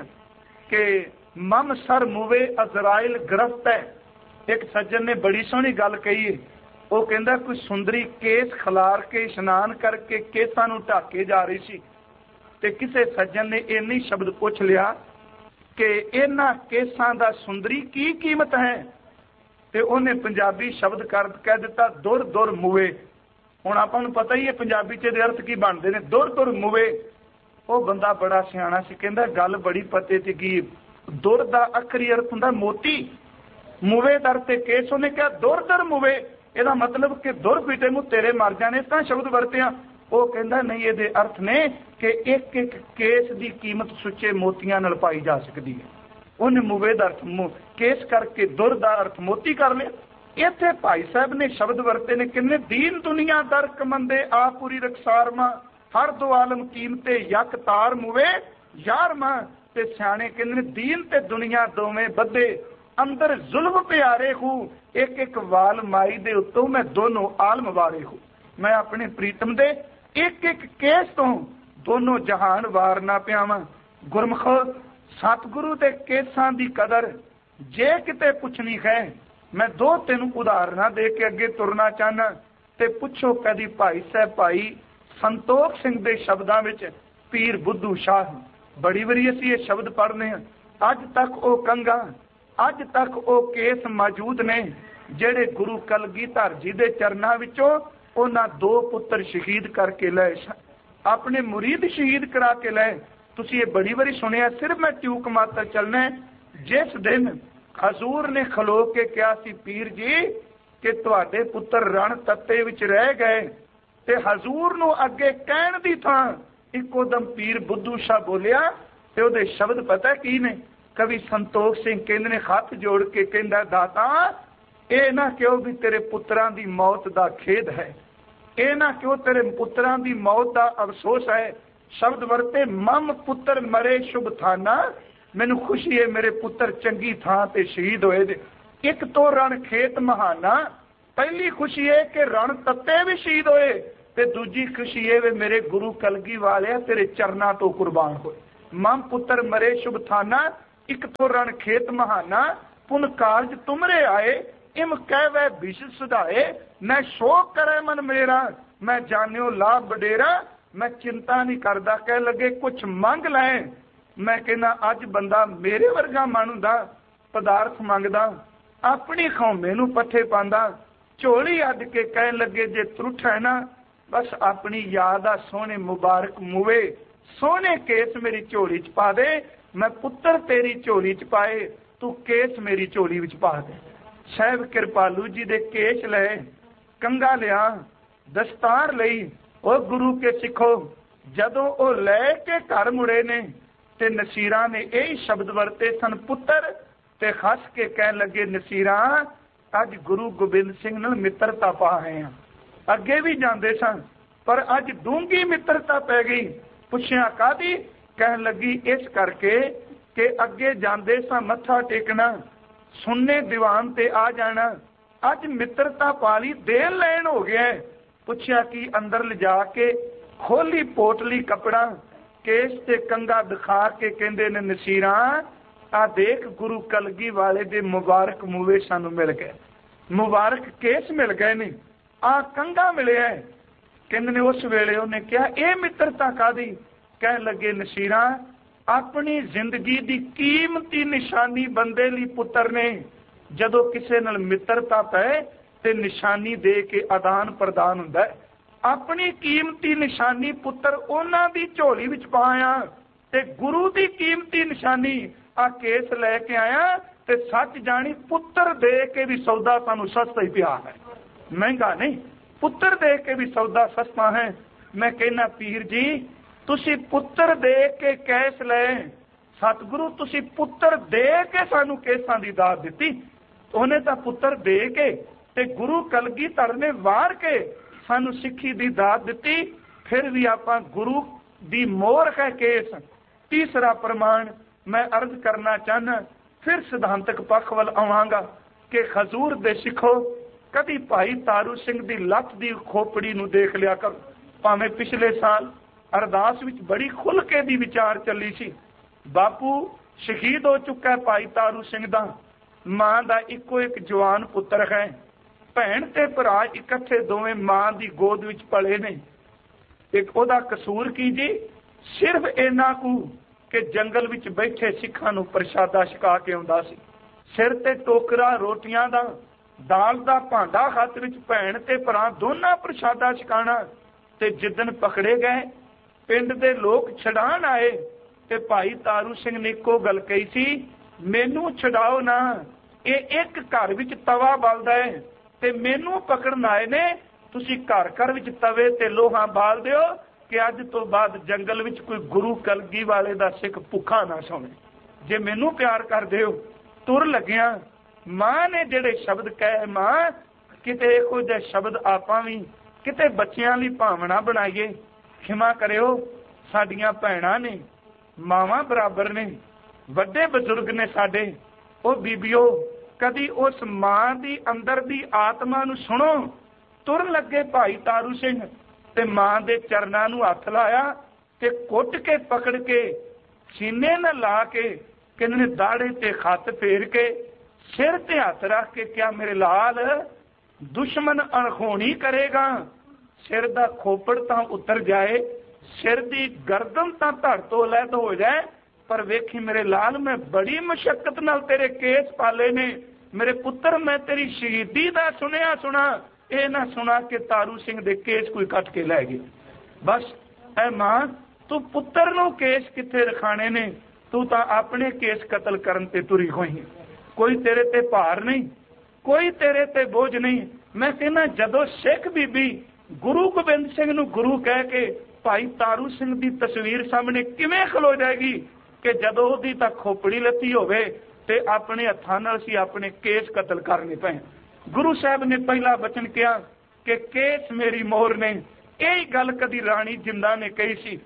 ਕਿ ਮਮ ਸਰ ਮੁਵੇ ਅਜ਼ਰਾਇਲ ਗ੍ਰਫਤ ਹੈ। ਇੱਕ ਸੱਜਣ ਨੇ ਬੜੀ ਸੋਹਣੀ ਗੱਲ ਕਹੀ ਹੈ, ਉਹ ਕਹਿੰਦਾ ਕੋਈ ਸੁੰਦਰੀ ਕੇਸ ਖਿਲਾਰ ਕੇ ਇਸ਼ਨਾਨ ਕਰਕੇ ਕੇਸਾਂ ਨੂੰ ਢੱਕ ਕੇ ਜਾ ਰਹੀ ਸੀ, ਤੇ ਕਿਸੇ ਸੱਜਣ ਨੇ ਇੰਨੀ ਸ਼ਬਦ ਪੁੱਛ ਲਿਆ ਕਿ ਇਹਨਾਂ ਕੇਸਾਂ ਦਾ ਸੁੰਦਰੀ ਕੀ ਕੀਮਤ ਹੈ, ਤੇ ਉਹਨੇ ਪੰਜਾਬੀ ਸ਼ਬਦ ਕਹਿ ਦਿੱਤਾ ਦੁਰ ਦੁਰ ਮੁਵੇ। ਹੁਣ ਆਪਾਂ ਨੂੰ ਪਤਾ ਹੀ ਹੈ ਪੰਜਾਬੀ ਚ ਇਹਦੇ ਅਰਥ ਕੀ ਬਣਦੇ ਨੇ, ਦੁਰ ਦੁਰ ਮੁਵੇ। ਉਹ ਬੰਦਾ ਬੜਾ ਸਿਆਣਾ ਸੀ, ਕਹਿੰਦਾ ਗੱਲ ਬੜੀ ਪਤੇ ਤੇ ਕੀ, ਦੁਰ ਦਾ ਅੱਖਰੀ ਅਰਥ ਹੁੰਦਾ ਮੋਤੀ, ਮੁਵੇ ਦਰ ਤੇ ਕੇਸ। ਉਹਨੇ ਕਿਹਾ ਦੁਰ ਦਰ ਮੁਵੇ, ਇਹਦਾ ਮਤਲਬ ਕਿ ਦੁਰ ਪੀਟੇ ਨੂੰ ਤੇਰੇ ਮਰ ਜਾਣੇ, ਤਾਂ ਸ਼ਬਦ ਵਰਤਿਆ। ਉਹ ਕਹਿੰਦਾ ਨਹੀਂ, ਇਹਦੇ ਅਰਥ ਨੇ ਕਿ ਇੱਕ ਇੱਕ ਕੇਸ ਦੀ ਕੀਮਤ ਸੁੱਚੇ ਮੋਤੀਆਂ ਨਾਲ ਪਾਈ ਜਾ ਸਕਦੀ ਹੈ। ਉਹਨੇ ਮੁਵੇ ਦਾ ਅਰਥ ਕੇਸ ਕਰਕੇ ਦੁਰ ਦਾ ਅਰਥ ਮੋਤੀ ਕਰ ਲਿਆ। ਇੱਥੇ ਭਾਈ ਸਾਹਿਬ ਨੇ ਸ਼ਬਦ ਵਰਤੇ ਨੇ, ਕਿੰਨੇ ਦੀਨ ਦੁਨੀਆ ਦਰ ਕਮੰਦੇ ਆ ਪੂਰੀ ਰਖਸਾਰ ਮਾਂ, ਹਰ ਦੋ ਆਲਮ ਕੀਮਤੇ ਯਕ ਤਾਰ ਮੁਵੇ ਯਾਰ ਮਾਂ। ਤੇ ਸਿਆਣੇ ਕਹਿੰਦੇ ਦੀਨ ਤੇ ਦੁਨੀਆ ਦੋਵੇਂ ਬੱਧੇ, ਅੰਦਰ ਜ਼ੁਲਮ ਪਿਆਰੇ ਹੂ, ਇੱਕ ਇੱਕ ਵਾਲ ਮਾਈ ਦੇ ਉੱਤੋਂ ਮੈਂ ਦੋਨੋਂ ਆਲਮ ਵਾਰੇ ਹੂ। ਮੈਂ ਆਪਣੇ ਪ੍ਰੀਤਮ ਦੇ ਇੱਕ ਇੱਕ ਕੇਸ ਤੋਂ ਦੋਨੋਂ ਜਹਾਨ ਵਾਰ ਨਾ ਪਿਆਵਾਂ। ਗੁਰਮੁਖ ਸਤਿਗੁਰੂ ਦੇ ਕੇਸਾਂ ਦੀ ਕਦਰ ਜੇ ਕਿਤੇ ਪੁੱਛਣੀ ਹੈ, ਮੈਂ ਦੋ ਤਿੰਨ ਉਦਾਹਰਨਾਂ ਦੇ ਕੇ ਅੱਗੇ ਤੁਰਨਾ ਚਾਹਨਾ। ਤੇ ਪੁੱਛੋ ਕਦੀ ਭਾਈ ਸਾਹਿਬ ਭਾਈ ਸੰਤੋਖ ਸਿੰਘ ਦੇ ਸ਼ਬਦਾਂ ਵਿੱਚ ਪੀਰ ਬੁੱਧੂ ਸ਼ਾਹ, ਬੜੀ ਵਾਰੀ ਅਸੀਂ ਇਹ ਸ਼ਬਦ ਪੜ੍ਹਨੇ ਆ। ਅੱਜ ਤੱਕ ਉਹ ਕੰਘਾਂ, ਅੱਜ ਤੱਕ ਉਹ ਕੇਸ ਮੌਜੂਦ ਨੇ ਜਿਹੜੇ ਗੁਰੂ ਕਲਗੀਧਰ ਜੀ ਦੇ ਚਰਨਾਂ ਵਿੱਚੋਂ ਉਹਨਾਂ ਦੋ ਪੁੱਤਰ ਸ਼ਹੀਦ ਕਰਕੇ ਲਏ, ਆਪਣੇ ਮੁਰੀਦ ਸ਼ਹੀਦ ਕਰਾ ਕੇ ਲਏ। ਤੁਸੀਂ ਇਹ ਬੜੀ ਵਾਰੀ ਸੁਣਿਆ। ਸਿਰਫ ਮੈਂ ਟਿਊਕ ਮਾਤਰ ਚੱਲਣਾ, ਜਿਸ ਦਿਨ ਹਜ਼ੂਰ ਨੇ ਖਲੋ ਕੇ ਕਿਹਾ ਸੀ ਪੀਰ ਜੀ ਕਿ ਤੁਹਾਡੇ ਪੁੱਤਰ ਰਣ ਤੱਤੇ ਵਿੱਚ ਰਹਿ ਗਏ, ਤੇ ਹਜ਼ੂਰ ਨੂੰ ਅੱਗੇ ਕਹਿਣ ਦੀ ਥਾਂ ਇੱਕੋ ਦਮ ਪੀਰ ਬੁੱਧੂ ਸ਼ਾਹ ਬੋਲਿਆ, ਤੇ ਉਹਦੇ ਸ਼ਬਦ ਪਤਾ ਕੀ ਨੇ? ਕਵੀ ਸੰਤੋਖ ਸਿੰਘ ਕਹਿੰਦੇ ਨੇ ਹੱਥ ਜੋੜ ਕੇ ਕਹਿੰਦਾ ਦਾਤਾ ਇਹ ਨਾ ਕਿਉਂ ਵੀ ਤੇਰੇ ਪੁੱਤਰਾਂ ਦੀ ਮੌਤ ਦਾ ਖੇਦ ਹੈ, ਇਹ ਨਾ ਕਿਉਂ ਤੇਰੇ ਪੁੱਤਰਾਂ ਦੀ ਮੌਤ ਦਾ ਅਫਸੋਸ ਹੈ। ਸ਼ਬਦ ਵਰਤੇ ਮਮ ਪੁੱਤਰ ਮਰੇ ਸ਼ੁਭ ਥਾਨਾ, ਮੈਨੂੰ ਖੁਸ਼ੀ ਹੈ ਮੇਰੇ ਪੁੱਤਰ ਚੰਗੀ ਥਾਂ ਤੇ ਸ਼ਹੀਦ ਹੋਏ ਦੇ। ਇੱਕ ਤੋਂ ਰਣ ਖੇਤ ਮਹਾਨਾ, ਪਹਿਲੀ ਖੁਸ਼ੀ ਹੈ ਕਿ ਰਣ ਤੱਤੇ ਵੀ ਸ਼ਹੀਦ ਹੋਏ, ਤੇ ਦੂਜੀ ਖੁਸ਼ੀ ਹੈ ਵੇ ਮੇਰੇ ਗੁਰੂ ਕਲਗੀ ਵਾਲਿਆ ਤੇਰੇ ਚਰਨਾਂ ਤੋਂ ਕੁਰਬਾਨ ਹੋਏ। ਮਮ ਪੁੱਤਰ ਮਰੇ ਸ਼ੁਭ ਥਾਨਾ, ਇੱਕ ਤੋਂ ਰਣ ਖੇਤ ਮਹਾਨਾ ਪੁਨ ਕਾਰਜ ਤੁਮਰੇ ਆਏ ਇਮ ਕਹਿ ਵੈ ਵਿਸ਼ ਸੁਧਾਏ ਮੈਂ ਸ਼ੋਕ ਕਰੇ ਮਨ ਮੇਰਾ ਮੈਂ ਜਾਣਿਓ ਲਾਭ ਵਡੇਰਾ ਮੈਂ ਚਿੰਤਾ ਨਹੀਂ ਕਰਦਾ ਕਹਿ ਲੱਗੇ ਕੁਛ ਮੰਗ ਲੈ ਮੈਂ ਕਹਿੰਦਾ ਅੱਜ ਬੰਦਾ ਮੇਰੇ ਵਰਗਾ ਮਨ ਹੁੰਦਾ ਪਦਾਰਥ ਮੰਗਦਾ ਆਪਣੀ ਖੌਮੇ ਨੂੰ ਪੱਠੇ ਪਾਉਂਦਾ ਝੋਲੀ ਅੱਡ ਕੇ ਕਹਿਣ ਲੱਗੇ ਜੇ ਤਰੁੱਠ ਹੈ ਨਾ ਬਸ ਆਪਣੀ ਯਾਦ ਆ ਸੋਹਣੇ ਮੁਬਾਰਕ ਮੂਵੇ ਸੋਹਣੇ ਕੇਸ ਮੇਰੀ ਝੋਲੀ ਚ ਪਾ ਦੇ ਮੈਂ ਪੁੱਤਰ ਤੇਰੀ ਝੋਲੀ ਚ ਪਾਏ ਤੂੰ ਕੇਸ ਮੇਰੀ ਝੋਲੀ ਵਿੱਚ ਪਾ ਦੇ ਸਾਹਿਬ ਕਿਰਪਾਲੂ ਜੀ ਦੇ ਕੇਸ ਲਏ ਕੰਗਾ ਲਿਆ ਦਸਤਾਰ ਲਈ ਉਹ ਗੁਰੂ ਕੇ ਸਿੱਖੋ ਜਦੋਂ ਉਹ ਲੈ ਕੇ ਘਰ ਮੁੜੇ ਨੇ ਤੇ ਨਸੀਰਾਂ ਨੇ ਇਹ ਸ਼ਬਦ ਵਰਤੇ ਸਨ ਪੁੱਤਰ ਤੇ ਹੱਸ ਕੇ ਕਹਿਣ ਲੱਗੇ ਨਸੀਰਾਂ ਅੱਜ ਗੁਰੂ ਗੋਬਿੰਦ ਸਿੰਘ ਨਾਲ ਮਿੱਤਰਤਾ ਪਾ ਆਏ ਆ ਅੱਗੇ ਵੀ ਜਾਂਦੇ ਸਨ ਪਰ ਅੱਜ ਡੂੰਗੀ ਮਿੱਤਰਤਾ ਪੈ ਗਈ ਪੁੱਛਿਆ ਕਾਦੀ ਕਹਿਣ ਲੱਗੀ ਇਸ ਕਰਕੇ ਕਿ ਅੱਗੇ ਜਾਂਦੇ ਸਾਂ ਮੱਥਾ ਟੇਕਣਾ ਸੁਣਨੇ ਦੀਵਾਨ ਤੇ ਆ ਜਾਣਾ ਅੱਜ ਮਿੱਤਰਤਾ ਪਾਲੀ ਦੇਣ ਲੈਣ ਹੋ ਗਿਆ ਪੁੱਛਿਆ ਕਿ ਅੰਦਰ ਲਿਜਾ ਕੇ ਖੋਲੀ ਪੋਟਲੀ ਕੱਪੜਾ ਕੇਸ ਤੇ ਕੰਗਾ ਦਿਖਾ ਕੇ ਕਹਿੰਦੇ ਨੇ ਨਸੀਰਾਂ ਆ ਦੇਖ ਗੁਰੂ ਕਲਗੀ ਵਾਲੇ ਦੇ ਮੁਬਾਰਕ ਮੂਵੇ ਸਾਨੂੰ ਮਿਲ ਗਏ ਮੁਬਾਰਕ ਕੇਸ ਮਿਲ ਗਏ ਨੇ ਆ ਕੰਗਾ ਮਿਲਿਆ ਕਹਿੰਦੇ ਨੇ ਉਸ ਵੇਲੇ ਉਹਨੇ ਕਿਹਾ ਇਹ ਮਿੱਤਰਤਾ ਕਾਦੀ ਕਹਿਣ ਲੱਗੇ ਨਸੀਰਾਂ ਆਪਣੀ ਜ਼ਿੰਦਗੀ ਦੀ ਕੀਮਤੀ ਨਿਸ਼ਾਨੀ ਬੰਦੇ ਲਈ ਪੁੱਤਰ ਨੇ ਜਦੋਂ ਕਿਸੇ ਨਾਲ ਮਿੱਤਰਤਾ ਪਏ ਤੇ ਨਿਸ਼ਾਨੀ ਦੇ ਕੇ ਆਦਾਨ ਪ੍ਰਦਾਨ ਹੁੰਦਾ ਆਪਣੀ ਕੀਮਤੀ ਨਿਸ਼ਾਨੀ ਪੁੱਤਰ ਉਹਨਾਂ ਦੀ ਝੋਲੀ ਵਿੱਚ ਪਾਇਆ ਤੇ ਗੁਰੂ ਦੀ ਕੀਮਤੀ ਨਿਸ਼ਾਨੀ ਆ ਕੇਸ ਲੈ ਕੇ ਆਇਆ ਤੇ ਸੱਚ ਜਾਣੀ ਪੁੱਤਰ ਦੇ ਕੇ ਵੀ ਸੌਦਾ ਸਾਨੂੰ ਸਸਤਾ ਹੀ ਪਿਆ ਹੈ ਮਹਿੰਗਾ ਨਹੀਂ ਪੁੱਤਰ ਦੇ ਕੇ ਵੀ ਸੌਦਾ ਸਸਤਾ ਹੈ ਮੈਂ ਕਹਿੰਦਾ ਪੀਰ ਜੀ ਤੁਸੀਂ ਪੁੱਤਰ ਦੇ ਕੇ ਕੇਸ ਲਏ ਸਤਿਗੁਰੂ ਤੁਸੀਂ ਪੁੱਤਰ ਦੇ ਕੇ ਸਾਨੂੰ ਕੇਸਾਂ ਦੀ ਦਾਤ ਦਿੱਤੀ ਉਹਨੇ ਤਾਂ ਪੁੱਤਰ ਦੇ ਕੇ ਤੇ ਗੁਰੂ ਕਲਗੀਧਰ ਨੇ ਵਾਰ ਕੇ ਸਾਨੂੰ ਸਿੱਖੀ ਦੀ ਦਾਤ ਦਿੱਤੀ ਫਿਰ ਵੀ ਆਪਾਂ ਗੁਰੂ ਦੀ ਮੋਹਰ ਹੈ ਕੇਸ ਤੀਸਰਾ ਪ੍ਰਮਾਣ ਮੈਂ ਅਰਜ਼ ਕਰਨਾ ਚਾਹਨਾ ਫਿਰ ਸਿਧਾਂਤਕ ਪੱਖ ਵੱਲ ਆਵਾਂਗਾ ਕਿ ਹਜ਼ੂਰ ਦੇ ਸਿੱਖੋ ਕਦੀ ਭਾਈ ਤਾਰੂ ਸਿੰਘ ਦੀ ਲੱਤ ਦੀ ਖੋਪੜੀ ਨੂੰ ਦੇਖ ਲਿਆ ਕਰੋ ਭਾਵੇਂ ਪਿਛਲੇ ਸਾਲ ਅਰਦਾਸ ਵਿੱਚ ਬੜੀ ਖੁੱਲ ਕੇ ਦੀ ਵਿਚਾਰ ਚੱਲੀ ਸੀ ਬਾਪੂ ਸ਼ਹੀਦ ਹੋ ਚੁੱਕਾ ਭਾਈ ਤਾਰੂ ਸਿੰਘ ਦਾ ਮਾਂ ਦਾ ਇੱਕੋ ਇੱਕ ਜਵਾਨ ਪੁੱਤਰ ਹੈ ਭੈਣ ਤੇ ਭਰਾ ਇਕੱਠੇ ਦੋਵੇਂ ਮਾਂ ਦੀ ਗੋਦ ਵਿੱਚ ਪਲੇ ਨੇ ਇੱਕ ਉਹਦਾ ਕਸੂਰ ਕੀ ਜੀ ਸਿਰਫ ਇੰਨਾ ਕੁ ਕਿ ਜੰਗਲ ਵਿੱਚ ਬੈਠੇ ਸਿੱਖਾਂ ਨੂੰ ਪ੍ਰਸ਼ਾਦਾ ਛਕਾ ਕੇ ਆਉਂਦਾ ਸੀ ਸਿਰ ਤੇ ਟੋਕਰਾ ਰੋਟੀਆਂ ਦਾ ਦਾਲ ਦਾ ਭਾਂਡਾ ਹੱਥ ਵਿੱਚ ਭੈਣ ਤੇ ਭਰਾ ਦੋਨਾਂ ਪ੍ਰਸ਼ਾਦਾ ਛਕਾਣਾ ਤੇ ਜਿੱਦਣ ਪਕੜੇ ਗਏ ਪਿੰਡ ਦੇ ਲੋਕ ਛਡਾਣ ਆਏ ਤੇ ਭਾਈ ਤਾਰੂ ਸਿੰਘ ਨੇ ਇੱਕੋ ਗੱਲ ਕਹੀ ਸੀ ਮੈਨੂੰ ਛਡਾਓ ਨਾ ਇਹ ਇੱਕ ਘਰ ਵਿੱਚ ਤਵਾ ਬਲਦਾ ਹੈ ਤੇ ਮੈਨੂੰ ਪਕੜਨ ਆਏ ਨੇ ਤੁਸੀਂ ਘਰ ਘਰ ਵਿੱਚ ਤਵੇ ਤੇ ਲੋਹਾ ਬਾਲ ਦਿਓ ਕਿ ਅੱਜ ਤੋਂ ਬਾਅਦ ਜੰਗਲ ਵਿੱਚ ਕੋਈ ਗੁਰੂ ਕਲਗੀ ਵਾਲੇ ਦਾ ਸਿੱਖ ਭੁੱਖਾ ਨਾ ਸੌਵੇ ਜੇ ਮੈਨੂੰ ਪਿਆਰ ਕਰਦੇ ਹੋ ਤੁਰ ਲੱਗਿਆ ਮਾਂ ਨੇ ਜਿਹੜੇ ਸ਼ਬਦ ਕਹੇ ਮਾਂ ਕਿਤੇ ਇਹੋ ਜਿਹੇ ਸ਼ਬਦ ਆਪਾਂ ਵੀ ਕਿਤੇ ਬੱਚਿਆਂ ਲਈ ਭਾਵਨਾ ਬਣਾਈਏ ਖਿਮਾ ਕਰਿਓ ਸਾਡੀਆਂ ਭੈਣਾਂ ਨੇ ਮਾਵਾਂ ਬਰਾਬਰ ਨੇ ਵੱਡੇ ਬਜ਼ੁਰਗ ਨੇ ਸਾਡੇ ਉਹ ਬੀਬੀਓ ਕਦੀ ਉਸ ਮਾਂ ਦੀ ਅੰਦਰ ਦੀ ਆਤਮਾ ਨੂੰ ਸੁਣੋ ਤੁਰਨ ਲੱਗੇ ਭਾਈ ਤਾਰੂ ਸਿੰਘ ਤੇ ਮਾਂ ਦੇ ਚਰਨਾਂ ਨੂੰ ਹੱਥ ਲਾਇਆ ਤੇ ਕੁੱਟ ਕੇ ਪਕੜ ਕੇ ਸੀਨੇ ਨਾਲ ਲਾ ਕੇ ਕਿੰਨੇ ਦਾੜੇ ਤੇ ਹੱਥ ਫੇਰ ਕੇ ਸਿਰ ਤੇ ਹੱਥ ਰੱਖ ਕੇ ਕਿਹਾ ਮੇਰੇ ਲਾਲ ਦੁਸ਼ਮਣ ਅਣਖੋਣੀ ਕਰੇਗਾ ਸਿਰ ਦਾ ਖੋਪੜ ਤਾਂ ਉਤਰ ਜਾਏ ਸਿਰ ਦੀ ਗਰਦਨ ਤਾਂ ਧੜ ਤੋਂ ਅਲੱਗ ਹੋ ਜਾਏ ਪਰ ਵੇਖੀ ਮੇਰੇ ਲਾਲ ਮੈਂ ਬੜੀ ਮੁਸ਼ਕਲ ਨਾਲ ਤੇਰੇ ਕੇਸ ਪਾਲੇ ਨੇ ਮੇਰੇ ਪੁੱਤਰ ਮੈਂ ਤੇਰੀ ਸ਼ਹੀਦੀ ਦਾ ਸੁਣਾ ਇਹ ਨਾ ਸੁਣਾ ਕਿ ਤਾਰੂ ਸਿੰਘ ਦੇ ਕੇਸ ਕੋਈ ਕੱਟ ਕੇ ਲੈ ਗਿਆ ਬਸ ਐ ਮਾਂ ਤੂੰ ਪੁੱਤਰ ਨੂੰ ਕੇਸ ਕਿੱਥੇ ਰਖਾਣੇ ਨੇ ਤੂੰ ਤਾਂ ਆਪਣੇ ਕੇਸ ਕਤਲ ਕਰਨ ਤੇ ਤੁਰੀ ਹੋਈ ਕੋਈ ਤੇਰੇ ਤੇ ਭਾਰ ਨਹੀਂ ਕੋਈ ਤੇਰੇ ਤੇ ਬੋਝ ਨਹੀਂ ਮੈਂ ਕਹਿੰਦਾ ਜਦੋਂ ਸਿੱਖ ਬੀਬੀ ਗੁਰੂ ਗੋਬਿੰਦ ਸਿੰਘ ਨੂੰ ਗੁਰੂ ਕਹਿ ਕੇ ਭਾਈ ਤਾਰੂ ਸਿੰਘ ਦੀ ਤਸਵੀਰ ਸਾਹਮਣੇ ਕਿਵੇਂ ਖਲੋ ਜਾਏਗੀ ਕਿ ਜਦੋਂ ਉਹਦੀ ਤਾਂ ਖੋਪੜੀ ਲੱਤੀ ਹੋਵੇ ਤੇ ਆਪਣੇ ਹੱਥਾਂ ਨਾਲ ਅਸੀਂ ਆਪਣੇ ਕੇਸ ਕਤਲ ਕਰਨੇ ਪਏ ਗੁਰੂ ਸਾਹਿਬ ਨੇ ਪਹਿਲਾ ਬਚਨ ਕਿਹਾ ਕਿ ਕੇਸ ਮੇਰੀ ਮੋਹਰ ਨੇ ਇਹ ਗੱਲ ਕਦੀ ਰਾਣੀ ਜਿੰਦਾ ਨੇ ਕਹੀ ਸੀ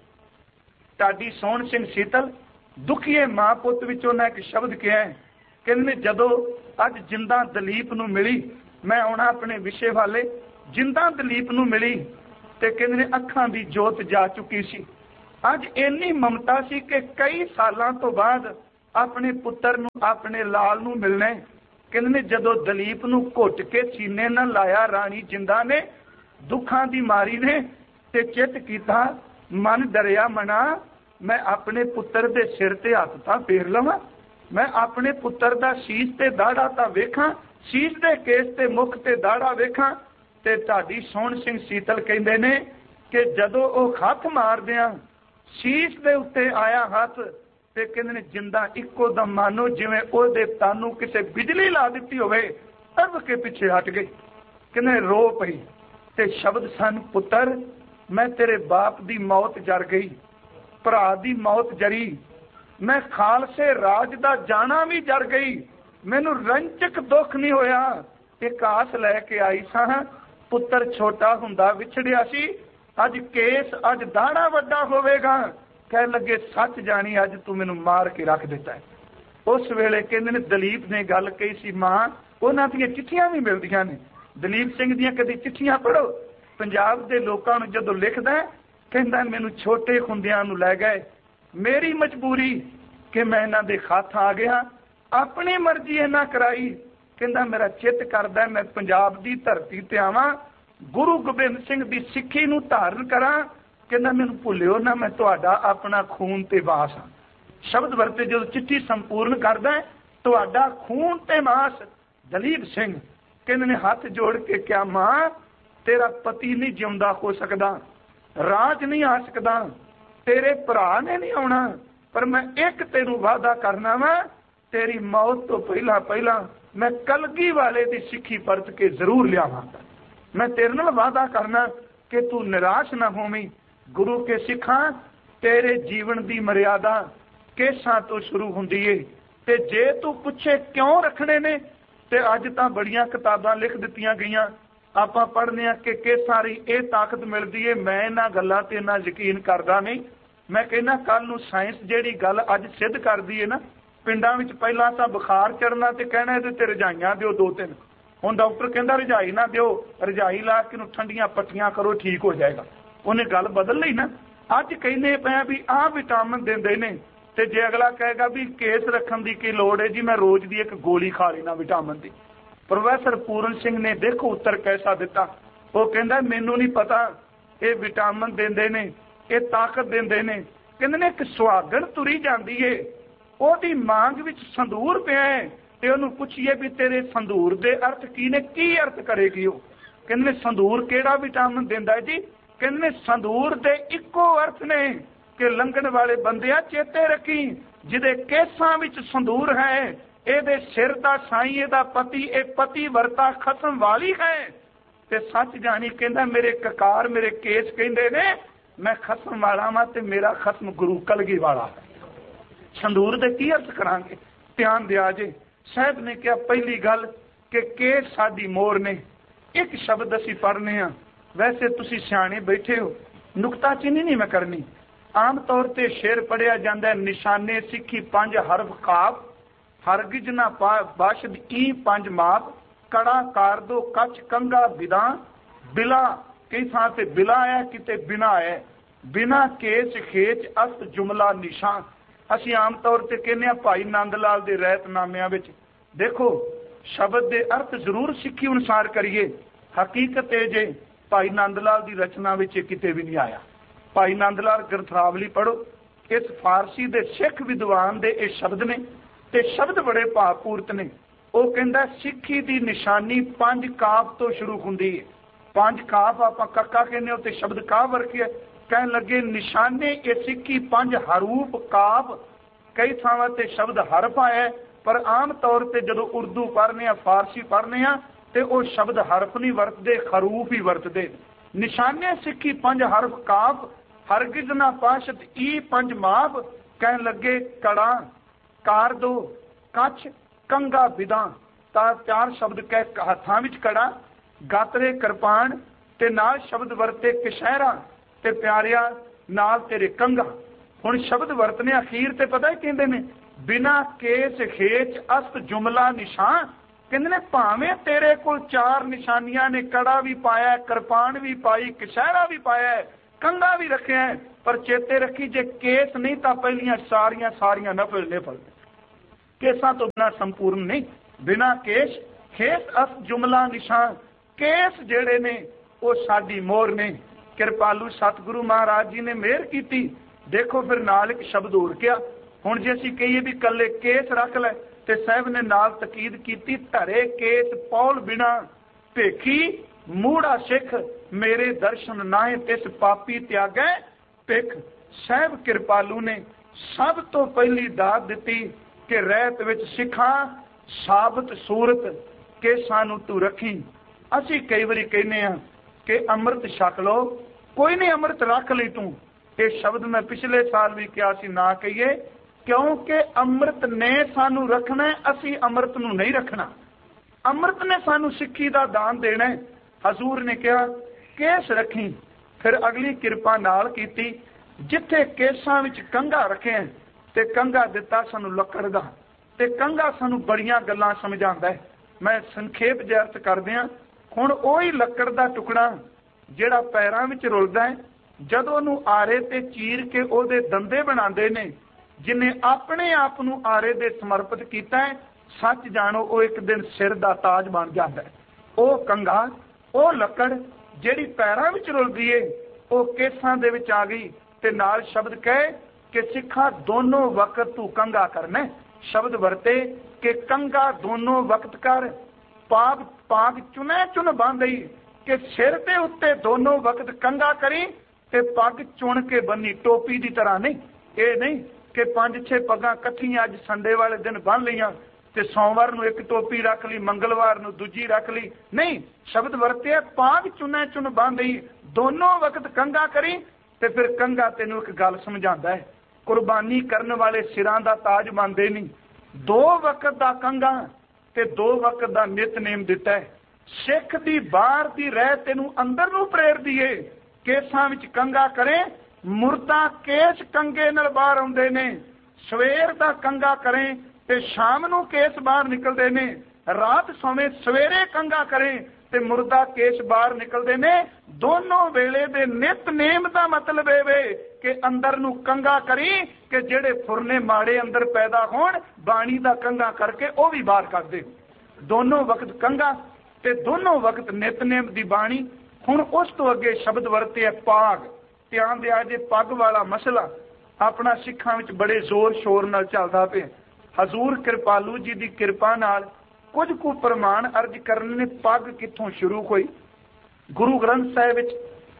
ਢਾਡੀ ਸੋਹਣ ਸਿੰਘ ਸੀਤਲ ਦੁਖੀਏ ਮਾਂ ਪੁੱਤ ਵਿੱਚ ਉਹਨਾਂ ਇੱਕ ਸ਼ਬਦ ਕਿਹਾ ਕਹਿੰਦੇ ਜਦੋਂ ਅੱਜ ਜਿੰਦਾ ਦਲੀਪ ਨੂੰ ਮਿਲੀ ਮੈਂ ਆਉਣਾ ਆਪਣੇ ਵਿਸ਼ੇ ਵਾਲੇ ਜਿੰਦਾ ਦਲੀਪ ਨੂੰ ਮਿਲੀ ਤੇ ਕਹਿੰਦੇ ਨੇ ਅੱਖਾਂ ਦੀ ਜੋਤ ਜਾ ਚੁੱਕੀ ਸੀ ਅੱਜ ਇੰਨੀ ਮਮਤਾ ਸੀ ਕਿ ਕਈ ਸਾਲਾਂ ਤੋਂ ਬਾਅਦ अपने पुत्र नूं अपने लाल नूं मिलना है। कहंदे ने जदों दलीप नूं घुट के सीने नाल लाया राणी जिंदा ने दुखां दी मारी ने ते चित कीता मन डरिया मना मैं अपने पुत्र दे सिर ते हत्थ तां फेर लवां, मैं अपने पुत्र दा शीश ते दाड़ा तां वेखां, शीश दे केस ते मुख ते दाड़ा वेखां। ते ढाडी सोहण सिंह सीतल कहंदे ने कि जदों ओह हत्थ मारदियां शीश दे उत्ते आया हत्थ ते कहंदे ने जिंदा इक्को दम मानो जिवें ओहदे तानू किसे बिजली ला दित्ती होवे तब के पिछे हट गई। कहंदे रो पई ते शब्द सन पुत्र मैं तेरे बाप दी मौत जर गई, भरा दी मौत जरी, मैं खालसे राज दा जाना भी जर गई, मैनू रंचक दुख नहीं होया। एक आस लैके आई सां पुत्र छोटा हुंदा विछड़िया सी, अज केस अज दाड़ा वड्डा होवेगा। कह लगे सच जानी अज तू मैनू मार के रख दिता है। उस वेले कहंदे ने दलीप ने गल कही सी मां उन्हां दी चिट्ठियां भी मिलदियां ने, दलीप सिंह दियां कदी चिट्ठियां पढ़ो। पंजाब दे लोकां नूं जदों लिखदा कहंदा मैनू छोटे हुंदियां नूं लै गए, मेरी मजबूरी कि मैं इन्हां दे खत आ गया, अपनी मर्जी इन्हां कराई। कहंदा मेरा चित करदा मैं पंजाब दी धरती ते आवां, गुरु गोबिंद सिंह दी सिੱਖੀ नूं धारण करां। कहंदा मैनू भुल्लिओ ना मैं तुहाडा अपना खून ते वास हां। शब्द वरते जो चिट्ठी संपूर्ण करदा तुहाडा खून ते मास। दलीप सिंह कहंदे ने हथ जोड़ के क्या मां तेरा पति नहीं जिउंदा हो सकदा, राज नहीं आ सकदा, तेरे भरा ने नहीं आउणा, पर मैं एक तेनू वादा करना वा तेरी मौत तो पहला पहला मैं कलगी वाले दी सिੱਖੀ परत के जरूर लियावांगा। मैं तेरे नाल वादा करना कि तू निराश ना होवीं। गुरु के सिखां तेरे जीवन दी मर्यादा केसां तो शुरू हुंदी है ते जे तू पुछे क्यों रखने ने ते अज तां बड़ियां किताबां लिख दित्तियां गईयां, आपां पढ़ने आ कि केसां दी इह ताकत मिलदी है। मैं इन्हां गल्लां ते इन्ना यकीन करदा नहीं। मैं कहना कल नूं साइंस जिहड़ी गल अज सिद्ध करदी है ना, पिंडां विच पहलां तां बुखार चढ़ना ते कहना इहदे ते रजाइयां दिओ 2-3, हुण डॉक्टर कहंदा रजाई ना दिओ, रजाई ला के नूं ठंडियां पट्टियां करो ठीक हो जाएगा। उन्हें गल बदल लई ना। अज कहने पे भी आह विटामिन देंदे ने ते जे अगला कहेगा भी केस रखण दी की लोड़ है जी मैं रोज दी एक गोली खा लेना विटामिन दी। प्रोफैसर पूरन सिंह ने देखो उत्तर कैसा दिता। वो कहंदा मैनू नहीं पता ये विटामिन देंदे ने, ये ताकत देंदे ने। कहंदे ने एक सुहागण तुरी जांदी है, ओहदी मांग विच संदूर पिया है ते ओहनूं पुछिए भी तेरे संदूर दे अर्थ की ने, की अर्थ करेगी वो। कहंदे ने संदूर किहड़ा विटामिन देंदा है जी? कहंदे ने संदूर दे इक्को अर्थ ने कि लंघण वाले बंदिया चेते रखी जिहदे केसां विच संदूर है ਇਹਦੇ सिर दा साईं ਇਹਦਾ पति ਇਹ पति वर्ता खसम वाली है। ते सच जानी कहंदा मेरे ककार मेरे केस कहंदे ने मैं खसम वाला वां ते मेरा खसम गुरु कलगी वाला है। संदूर दे की अर्थ करांगे ध्यान दिया जे। साहब ने कहा पहली गल कि केस साडी मोर ने। एक शब्द असीं पढ़ने आ, वैसे तुसीं सियाणे बैठे हो, नुकताचीनी नहीं मैं करनी। आम तौर ते शेर पढ़िया जांदा है निशाने सिੱਖੀ 5 हरफ काफ हरगिज ना बाशद ई 5 माप कड़ा कार दो कच कंगा बिदा बिला कई थां ते बिला है किते बिना है बिना केस खेच अस्त जुमला निशान। असीं आम तौर ते कहने आ भाई नंद लाल दे रहतनामिਆਂ विच देखो शब्द दे अर्थ जरूर सिੱਖੀ अनुसार करिए। हकीकत है जे भाई नंद लाल दी रचना विच किते भी नहीं आया। भाई नंद लाल ग्रंथावली पढ़ो, इस फारसी दे सिख विद्वान दे ये शब्द ने ते शब्द बड़े भावपूर्त ने। वो कहंदा सिੱਖੀ दी निशानी 5 काफ तो शुरू हुंदी है। 5 काफ आपां कक्का कहने ते शब्द काफ वर्खिया कहन लगे निशाने ये सिੱਖੀ 5 हरूफ काफ कई थावां ते शब्द हरफ आया पर आम तौर ते जदों उर्दू पढ़ने आ फारसी पढ़ने आ ते वो शब्द हरफ नहीं वरतदे हरूफ ही वरतदे। निशाने सिੱਖੀ 5 हरफ काफ हरगिज ना पाशत ई 5 माप कहन लगे कड़ा कार दो कच कंगा बिदा ता 4 शब्द कह हथां विच कड़ा गातरे किरपान ते नाल शब्द वरते कशहरा ते प्यारिया नाल तेरे कंगा। हुण शब्द वरतने अखीर ते पता ही कहंदे ने बिना केस खेच अस्त जुमला निशान। कहंदे ने भावें तेरे कोल 4 निशानियां ने, कड़ा भी पाया किरपान भी पाई कशहरा भी पाया कंगा भी रखे है, पर चेते रखी जे केस नहीं तो पहलियां सारियां नफल केसां तो बिना संपूर्ण नहीं, बिना केश खेस अस जुमला निशान। केस जेड़े ने वो साडी मोहर ने। कृपालू सतगुरु महाराज जी ने मेहर की। देखो फिर नाल एक शब्द होर किया, हुण जे असीं कहीए भी कल्ले केस रख लै ते साहब ने नाल तकीद की, धरे केस पौल बिना भेखी मूड़ा सिख, मेरे दर्शन नाहे तिस पापी त्यागै भिख। साहब कृपालू ने सब तो पहली दात दिती कि रहत विच सिखां साबत सूरत के सानू तू रखी। असी कई बारी कहने कि अमृत छक लो, कोई नहीं अमृत रख ली तू। ये शब्द मैं पिछले साल भी कहा सी ना कहिए, क्योंकि अमृत ने सानू रखना है, असी अमृत नू नहीं रखना। अमृत ने सानू सिक्खी दा दान देना है। हजूर ने कहा केस रखी, फिर अगली किरपा नाल कीती, जिथे केसां विच कंघा रखे ते कंघा दिता सानू लकड़ दा, ते कंघा सानू बड़ियां गल्लां समझांदा है। मैं संखेप जिक्र करदियां, हुण ओही लकड़ दा टुकड़ा ਜਿਹੜਾ ਪੈਰਾਂ ਵਿੱਚ ਰੁਲਦਾ ਹੈ, ਜਦੋਂ ਉਹਨੂੰ ਆਰੇ ਤੇ ਚੀਰ ਕੇ ਉਹਦੇ ਦੰਦੇ ਬਣਾਉਂਦੇ ਨੇ, ਜਿਨੇ ਆਪਣੇ ਆਪ ਨੂੰ ਆਰੇ ਦੇ ਸਮਰਪਿਤ ਕੀਤਾ ਹੈ, ਸੱਚ ਜਾਣੋ ਉਹ ਇੱਕ ਦਿਨ ਸਿਰ ਦਾ ਤਾਜ ਬਣ ਜਾਂਦਾ ਹੈ। ਉਹ ਕੰਘਾ, ਉਹ ਲੱਕੜ ਜਿਹੜੀ ਪੈਰਾਂ ਵਿੱਚ ਰੁਲਦੀ ਏ, ਉਹ ਕੇਸਾਂ ਦੇ ਵਿੱਚ ਆ ਗਈ ਤੇ ਨਾਲ ਸ਼ਬਦ ਕਹੇ ਕਿ ਸਿੱਖਾ ਦੋਨੋਂ ਵਕਤ ਤੂੰ ਕੰਘਾ ਕਰਨਾ। ਸ਼ਬਦ ਵਰਤੇ ਕਿ ਕੰਘਾ ਦੋਨੋਂ ਵਕਤ ਕਰ, ਪਾਗ ਪਾਗ ਚੁਣੇ ਚੁਣ ਬੰਨ੍ਹਈ, कि सिर के उत्ते दोनों वक्त कंघा करी ते पग चुन के बनी, टोपी की तरह नहीं। ये नहीं कि 5-6 पगां कट्ठियां अज संडे वाले दिन बन लियां ते सोमवार नूं एक टोपी रख ली, मंगलवार नूं दूजी रख ली। नहीं, शब्द वरते पाग चुने चुन बांधी, दोनों वक्त कंघा करी। ते फिर कंघा तेनों एक गल समझांदा है, कुर्बानी करने वाले सिरां दा ताज बनदे नहीं। 2 वक्त दा कंघा ते 2 वक्त दा नितनेम दिता है। सिख दी बाहर दी रह तेनू अंदर नू प्रेरदी है। केसां विच कंघा करे, मुर्दा केस कंघे नाल बाहर आउंदे ने। सवेर दा कंघा करे ते शाम नू केस बाहर निकलदे ने। रात सोवे सवेरे कंघा करे ते मुर्दा केस बाहर निकलदे ने। दोनों वेले दे नितनेम दा मतलब एवे कि अंदर नू कंघा करी कि जेड़े फुरने माड़े अंदर पैदा होण, बाणी दा कंघा करके ओ भी बाहर कर दे। दोनों वक्त कंघा ते दोनों वक्त नितनेम दी बाणी। हुण उस तो अगे शब्द वरते है पाग। ध्यान दिया जे पग वाला मसला अपना सिखां विच बड़े जोर शोर नाल चलदा पिया। हजूर कृपालू जी दी कृपा नाल कुछ कु प्रमाण अर्ज करने ने। पग कित्थों शुरू होई? गुरु ग्रंथ साहिब विच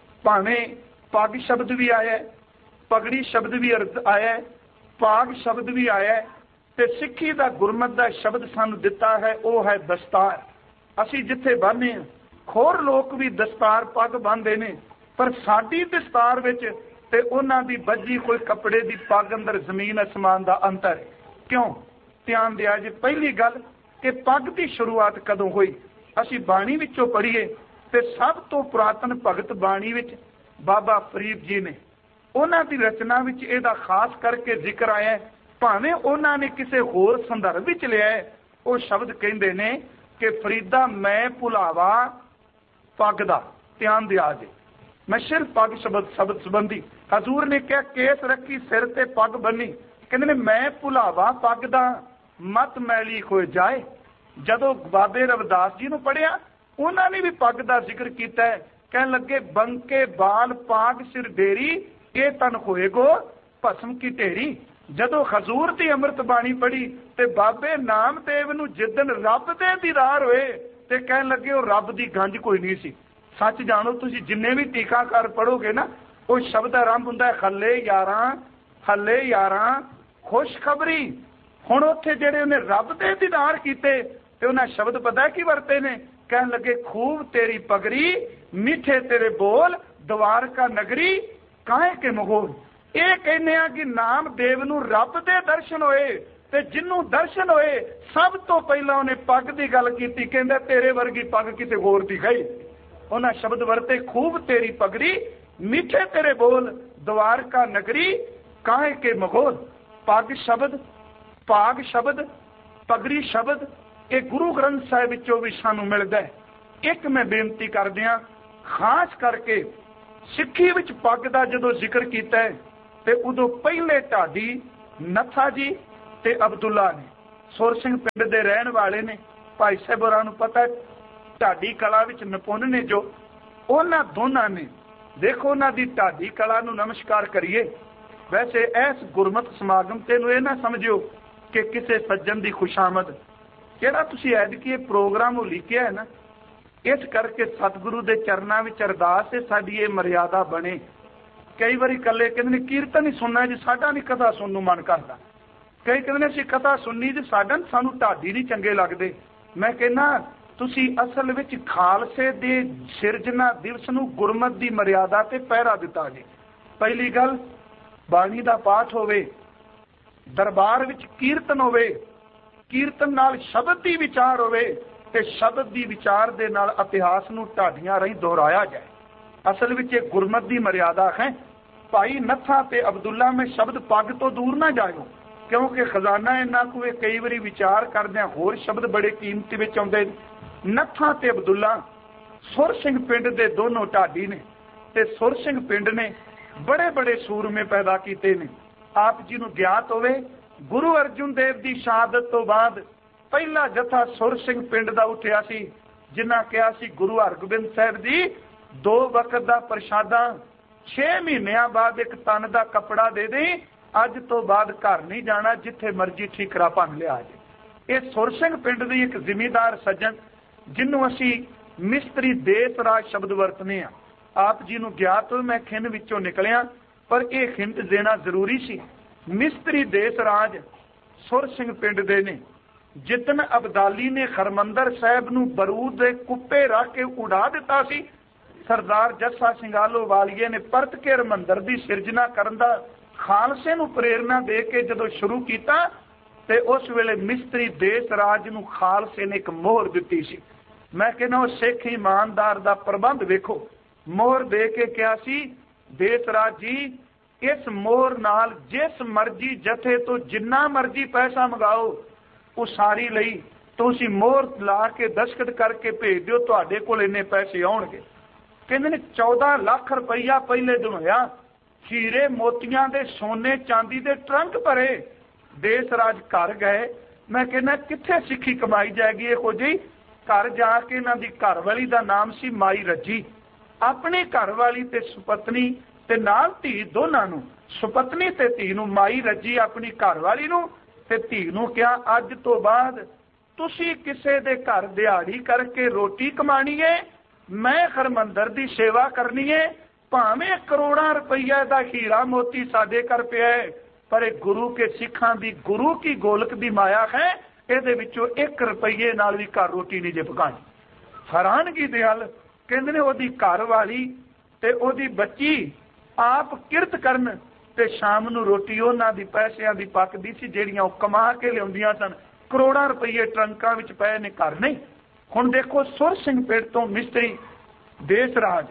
भावें पग शब्द भी आया है, पगड़ी शब्द भी आया है, पाग शब्द भी आया है, ते सिੱਖੀ दा गुरमत दा शब्द सानू दिता है, वो है दस्तार। ਅਸੀਂ ਜਿੱਥੇ ਬੰਨ੍ਹਦੇ ਹਾਂ, ਹੋਰ ਲੋਕ ਵੀ ਦਸਤਾਰ ਪੱਗ ਬੰਨ੍ਹਦੇ ਨੇ, ਪਰ ਸਾਡੀ ਦਸਤਾਰ ਵਿੱਚ ਤੇ ਉਹਨਾਂ ਦੀ ਬੱਜੀ ਕੋਈ ਕੱਪੜੇ ਦੀ ਪੱਗ ਅੰਦਰ ਜ਼ਮੀਨ ਅਸਮਾਨ ਦਾ ਅੰਤਰ ਹੈ। ਕਿਉਂ? ਧਿਆਨ ਦਿਆ ਜੇ ਪਹਿਲੀ ਗੱਲ ਕਿ ਪੱਗ ਦੀ ਸ਼ੁਰੂਆਤ ਕਦੋਂ ਹੋਈ? ਅਸੀਂ ਬਾਣੀ ਵਿੱਚੋਂ ਪੜ੍ਹੀਏ ਤੇ ਸਭ ਤੋਂ ਪੁਰਾਤਨ ਭਗਤ ਬਾਣੀ ਵਿੱਚ ਬਾਬਾ ਫਰੀਦ ਜੀ ਨੇ, ਉਹਨਾਂ ਦੀ ਰਚਨਾ ਵਿੱਚ ਇਹਦਾ ਖਾਸ ਕਰਕੇ ਜ਼ਿਕਰ ਆਇਆ। ਭਾਵੇਂ ਉਹਨਾਂ ਨੇ ਕਿਸੇ ਹੋਰ ਸੰਦਰਭ ਵਿੱਚ ਲਿਆ, ਉਹ ਸ਼ਬਦ ਕਹਿੰਦੇ ਨੇ कि फरीदा मैं भुलावा पग दा। ध्यान दिया जे, मैं सिर्फ पग शब्द संबंधी हजूर ने क्या केस रखी, सिर ते पग बनी, कहते ने मैं भुलावा पग दा मत मैली हो जाए। जदों बाबे रविदास जी नूं पढ़िया, उन्होंने भी पग दा जिक्र किया है। कहन लगे बंके बाल पाग सिर डेरी, ये तन होएगो भस्म की ढेरी। जदों हजूर की अमृत बाणी पढ़ी ते बाबे नामदेव नूं जिदन रब दे दीदार होए ते कहन लगे वो रब दी गंज कोई नहीं सी। सच जानो तुसीं जिन्ने भी टीकाकार पढ़ोगे ना, वो शब्द आरंभ हुंदा है हले यारां, हले यारां खुशखबरी। हुण उत्थे जेड़े उन्हें रब दे दीदार कीते ते उन्हें शब्द पता है की वरते ने? कहन लगे खूब तेरी पगड़ी, मीठे तेरे बोल, द्वारका नगरी काहे के मगोल। ਇਹ ਕਹਿੰਦੇ ਆ ਕਿ ਨਾਮਦੇਵ ਨੂੰ ਰੱਬ ਦੇ ਦਰਸ਼ਨ ਹੋਏ ਤੇ ਜਿਹਨੂੰ ਦਰਸ਼ਨ ਹੋਏ ਸਭ ਤੋਂ ਪਹਿਲਾਂ ਉਹਨੇ ਪੱਗ ਦੀ ਗੱਲ ਕੀਤੀ। ਕਹਿੰਦਾ ਤੇਰੇ ਵਰਗੀ ਪੱਗ ਕਿਤੇ ਹੋਰ ਦੀ ਗਈ। ਉਹਨਾਂ ਸ਼ਬਦ ਵਰਤੇ ਖੂਬ ਤੇਰੀ ਪਗੜੀ, ਮਿੱਠੇ ਤੇਰੇ ਬੋਲ, ਦਵਾਰਕਾ ਨਗਰੀ ਕਾਹੇ ਕੇ ਮਗੋਲ। ਪੱਗ ਸ਼ਬਦ, ਪਾਗ ਸ਼ਬਦ, ਪਗੜੀ ਸ਼ਬਦ ਇਹ ਗੁਰੂ ਗ੍ਰੰਥ ਸਾਹਿਬ ਵਿੱਚੋਂ ਵੀ ਸਾਨੂੰ ਮਿਲਦਾ ਹੈ। ਇੱਕ ਮੈਂ ਬੇਨਤੀ ਕਰਦਿਆਂ, ਖਾਸ ਕਰਕੇ ਸਿੱਖੀ ਵਿੱਚ ਪੱਗ ਦਾ ਜਦੋਂ ਜ਼ਿਕਰ ਕੀਤਾ ਹੈ ਤੇ ਉਦੋਂ ਪਹਿਲੇ ਢਾਡੀ ਨੱਥਾ ਜੀ ਤੇ ਅਬਦੁੱਲਾ ਨੇ ਸੁਰ ਸਿੰਘ ਪਿੰਡ ਦੇ ਰਹਿਣ ਵਾਲੇ ਨੇ। ਭਾਈ ਸਾਹਿਬ ਹੋਰਾਂ ਨੂੰ ਪਤਾ ਢਾਡੀ ਕਲਾ ਵਿੱਚ ਨਿਪੁੰਨ ਨੇ ਜੋ, ਉਹਨਾਂ ਦੋਨਾਂ ਨੇ ਦੇਖੋ ਉਹਨਾਂ ਦੀ ਢਾਡੀ ਕਲਾ ਨੂੰ ਨਮਸਕਾਰ ਕਰੀਏ। ਵੈਸੇ ਇਸ ਗੁਰਮਤਿ ਸਮਾਗਮ ਤੇ ਨੂੰ ਇਹ ਨਾ ਸਮਝਿਓ ਕਿ ਕਿਸੇ ਸੱਜਣ ਦੀ ਖੁਸ਼ਾਮਦ, ਜਿਹੜਾ ਤੁਸੀਂ ਐਤਕੀ ਇਹ ਪ੍ਰੋਗਰਾਮ ਉਹ ਲਿਖਿਆ ਹੈ ਨਾ, ਇਸ ਕਰਕੇ ਸਤਿਗੁਰੂ ਦੇ ਚਰਨਾਂ ਵਿੱਚ ਅਰਦਾਸ ਹੈ ਸਾਡੀ ਇਹ ਮਰਿਆਦਾ ਬਣੇ। ਕਈ ਵਾਰੀ ਇਕੱਲੇ ਕਹਿੰਦੇ ਨੇ ਕੀਰਤਨ ਹੀ ਸੁਣਨਾ ਜੀ, ਸਾਡਾ ਨਹੀਂ ਕਥਾ ਸੁਣਨ ਨੂੰ ਮਨ ਕਰਦਾ। ਕਈ ਕਹਿੰਦੇ ਨੇ ਅਸੀਂ ਕਥਾ ਸੁਣਨੀ ਜੀ, ਸਾਨੂੰ ਢਾਡੀ ਨਹੀਂ ਚੰਗੇ ਲੱਗਦੇ। ਮੈਂ ਕਹਿੰਦਾ ਤੁਸੀਂ ਅਸਲ ਵਿੱਚ ਖਾਲਸੇ ਦੇ ਸਿਰਜਣਾ ਦਿਵਸ ਨੂੰ ਗੁਰਮਤਿ ਦੀ ਮਰਿਆਦਾ ਤੇ ਪਹਿਰਾ ਦਿੱਤਾ ਜੀ। ਪਹਿਲੀ ਗੱਲ ਬਾਣੀ ਦਾ ਪਾਠ ਹੋਵੇ, ਦਰਬਾਰ ਵਿੱਚ ਕੀਰਤਨ ਹੋਵੇ, ਕੀਰਤਨ ਨਾਲ ਸ਼ਬਦ ਦੀ ਵਿਚਾਰ ਹੋਵੇ ਤੇ ਸ਼ਬਦ ਦੀ ਵਿਚਾਰ ਦੇ ਨਾਲ ਇਤਿਹਾਸ ਨੂੰ ਢਾਡੀਆਂ ਰਾਹੀਂ ਦੁਹਰਾਇਆ ਜਾਏ। ਅਸਲ ਵਿੱਚ ਇਹ ਗੁਰਮਤਿ ਦੀ ਮਰਿਆਦਾ ਹੈ। ਭਾਈ ਨੱਥਾ ਤੇ ਅਬਦੁੱਲਾ ਮੈਂ ਸ਼ਬਦ ਪੱਗ ਤੋਂ ਦੂਰ ਨਾ ਜਾਇਓ, ਕਿਉਂਕਿ ਖਜ਼ਾਨਾ ਇਹਨਾਂ ਕੋਲ ਕਈ ਵਾਰੀ ਵਿਚਾਰ ਕਰਦਿਆਂ ਹੋਰ ਸ਼ਬਦ ਬੜੇ ਕੀਮਤੀ ਵਿੱਚ ਆਉਂਦੇ ਨੇ। ਨੱਥਾ ਤੇ ਅਬਦੁੱਲਾ ਸੁਰ ਸਿੰਘ ਪਿੰਡ ਦੇ ਦੋਨੋਂ ਢਾਡੀ ਨੇ ਤੇ ਸੁਰ ਸਿੰਘ ਪਿੰਡ ਨੇ ਬੜੇ ਬੜੇ ਸੂਰਮੇ ਪੈਦਾ ਕੀਤੇ ਨੇ। ਆਪ ਜੀ ਨੂੰ ਗਿਆਤ ਹੋਵੇ ਗੁਰੂ ਅਰਜਨ ਦੇਵ ਦੀ ਸ਼ਹਾਦਤ ਤੋਂ ਬਾਅਦ ਪਹਿਲਾ ਜਥਾ ਸੁਰ ਸਿੰਘ ਪਿੰਡ ਦਾ ਉੱਠਿਆ ਸੀ, ਜਿਨ੍ਹਾਂ ਕਿਹਾ ਸੀ ਗੁਰੂ ਹਰਗੋਬਿੰਦ ਸਾਹਿਬ ਦੀ 2 ਵਕਤ ਦਾ ਪ੍ਰਸ਼ਾਦਾ 6 ਮਹੀਨਿਆਂ ਬਾਅਦ ਇੱਕ ਤਨ ਦਾ ਕੱਪੜਾ ਦੇ ਦੇ, ਅੱਜ ਤੋਂ ਬਾਅਦ ਘਰ ਨਹੀਂ ਜਾਣਾ, ਜਿੱਥੇ ਮਰਜੀ ਠੀਕਰਾ ਭੰਨ ਲਿਆ ਜੇ। ਇਹ ਸੁਰ ਸਿੰਘ ਪਿੰਡ ਦੀ ਇੱਕ ਜ਼ਿਮੀਂਦਾਰ ਸੱਜਣ ਜਿਹਨੂੰ ਅਸੀਂ ਮਿਸਤਰੀ ਦੇਸ ਰਾਜ ਸ਼ਬਦ ਵਰਤਨੇ ਆ। ਆਪ ਜੀ ਨੂੰ ਗਿਆਤ ਹੋ ਮੈਂ ਖਿੰਡ ਵਿੱਚੋਂ ਨਿਕਲਿਆ, ਪਰ ਇਹ ਹਿੰਟ ਦੇਣਾ ਜ਼ਰੂਰੀ ਸੀ। ਮਿਸਤਰੀ ਦੇਸ ਰਾਜ ਸੁਰ ਸਿੰਘ ਪਿੰਡ ਦੇ ਨੇ। ਜਿਤਨ ਅਬਦਾਲੀ ਨੇ ਹਰਮੰਦਰ ਸਾਹਿਬ ਨੂੰ ਬਰੂਦ ਦੇ ਕੁੱਪੇ ਰੱਖ ਕੇ ਉਡਾ ਦਿੱਤਾ ਸੀ, ਸਰਦਾਰ ਜੱਸਾ ਸਿੰਘ ਆਹਲੋਵਾਲੀਏ ਨੇ ਪਰਤ ਕੇ ਹਰਮੰਦਰ ਦੀ ਸਿਰਜਣਾ ਕਰਨ ਦਾ ਖਾਲਸੇ ਨੂੰ ਪ੍ਰੇਰਨਾ ਦੇ ਕੇ ਜਦੋਂ ਸ਼ੁਰੂ ਕੀਤਾ ਤੇ ਉਸ ਵੇਲੇ ਮਿਸਤਰੀ ਦੇਸ ਰਾਜ ਨੂੰ ਖਾਲਸੇ ਨੇ ਇੱਕ ਮੋਹਰ ਦਿੱਤੀ ਸੀ। ਮੈਂ ਕਹਿੰਦਾ ਉਹ ਸਿੱਖ ਇਮਾਨਦਾਰ ਦਾ ਪ੍ਰਬੰਧ ਵੇਖੋ, ਮੋਹਰ ਦੇ ਕੇ ਕਿਹਾ ਸੀ ਦੇਸ ਰਾਜ ਜੀ ਇਸ ਮੋਹਰ ਨਾਲ ਜਿਸ ਮਰਜ਼ੀ ਜਥੇ ਤੋਂ ਜਿੰਨਾ ਮਰਜ਼ੀ ਪੈਸਾ ਮੰਗਾਓ ਉਸਾਰੀ ਲਈ ਤੁਸੀਂ ਮੋਹਰ ਲਾ ਕੇ ਦਸਤਖਤ ਕਰਕੇ ਭੇਜ ਦਿਓ, ਤੁਹਾਡੇ ਕੋਲ ਇੰਨੇ ਪੈਸੇ ਆਉਣਗੇ। ਕਹਿੰਦੇ ਨੇ 14 ਲੱਖ ਰੁਪਈਆ ਪਹਿਲੇ ਦਿਨ ਹੋਇਆ, ਹੀਰੇ ਮੋਤੀਆਂ ਦੇ ਸੋਨੇ ਚਾਂਦੀ ਦੇ ਟਰੰਕ ਭਰੇ। ਦੇਸ ਰਾਜ ਘਰ ਗਏ। ਮੈਂ ਕਹਿੰਦਾ ਕਿੱਥੇ ਸਿੱਖੀ ਕਮਾਈ ਜਾਏਗੀ ਇਹੋ ਜਿਹੀ। ਘਰ ਜਾ ਕੇ ਇਹਨਾਂ ਦੀ ਘਰਵਾਲੀ ਦਾ ਨਾਮ ਸੀ ਮਾਈ ਰੱਜੀ। ਆਪਣੀ ਘਰਵਾਲੀ ਤੇ ਸੁਪਤਨੀ ਤੇ ਨਾਲ ਧੀ ਦੋਨਾਂ ਨੂੰ, ਸੁਪਤਨੀ ਤੇ ਧੀ ਨੂੰ, ਮਾਈ ਰੱਜੀ ਆਪਣੀ ਘਰਵਾਲੀ ਨੂੰ ਤੇ ਧੀ ਨੂੰ ਕਿਹਾ ਅੱਜ ਤੋਂ ਬਾਅਦ ਤੁਸੀਂ ਕਿਸੇ ਦੇ ਘਰ ਦਿਹਾੜੀ ਕਰਕੇ ਰੋਟੀ ਕਮਾਣੀ ਏ, ਮੈਂ ਹਰਮੰਦਰ ਦੀ ਸੇਵਾ ਕਰਨੀ ਏ। ਭਾਵੇਂ ਕਰੋੜਾਂ ਰੁਪਈਆ ਦਾ ਹੀਰਾ ਮੋਤੀ ਸਾਡੇ ਘਰ ਪਿਆ ਹੈ, ਪਰ ਇਹ ਗੁਰੂ ਕੇ ਸਿੱਖਾਂ ਦੀ ਗੁਰੂ ਕੀ ਗੋਲਕ ਦੀ ਮਾਇਆ ਹੈ, ਇਹਦੇ ਵਿੱਚੋਂ 1 ਰੁਪਈਏ ਨਾਲ ਵੀ ਘਰ ਰੋਟੀ ਨਹੀਂ ਜੇ ਪਕਾਣੀ। ਹੈਰਾਨਗੀ ਦੇ ਹੱਲ ਕਹਿੰਦੇ ਨੇ ਉਹਦੀ ਘਰ ਵਾਲੀ ਤੇ ਉਹਦੀ ਬੱਚੀ ਆਪ ਕਿਰਤ ਕਰਨ ਤੇ ਸ਼ਾਮ ਨੂੰ ਰੋਟੀ ਉਹਨਾਂ ਦੀ ਪੈਸਿਆਂ ਦੀ ਪੱਕਦੀ ਸੀ ਜਿਹੜੀਆਂ ਉਹ ਕਮਾ ਕੇ ਲਿਆਉਂਦੀਆਂ ਸਨ। ਕਰੋੜਾਂ ਰੁਪਈਏ ਟਰੰਕਾਂ ਵਿੱਚ ਪਏ ਨੇ, ਘਰ ਨਹੀਂ। ਹੁਣ ਦੇਖੋ ਸੁਰ ਸਿੰਘ ਪਿੰਡ ਤੋਂ ਮਿਸਤਰੀ ਦੇਸ ਰਾਜ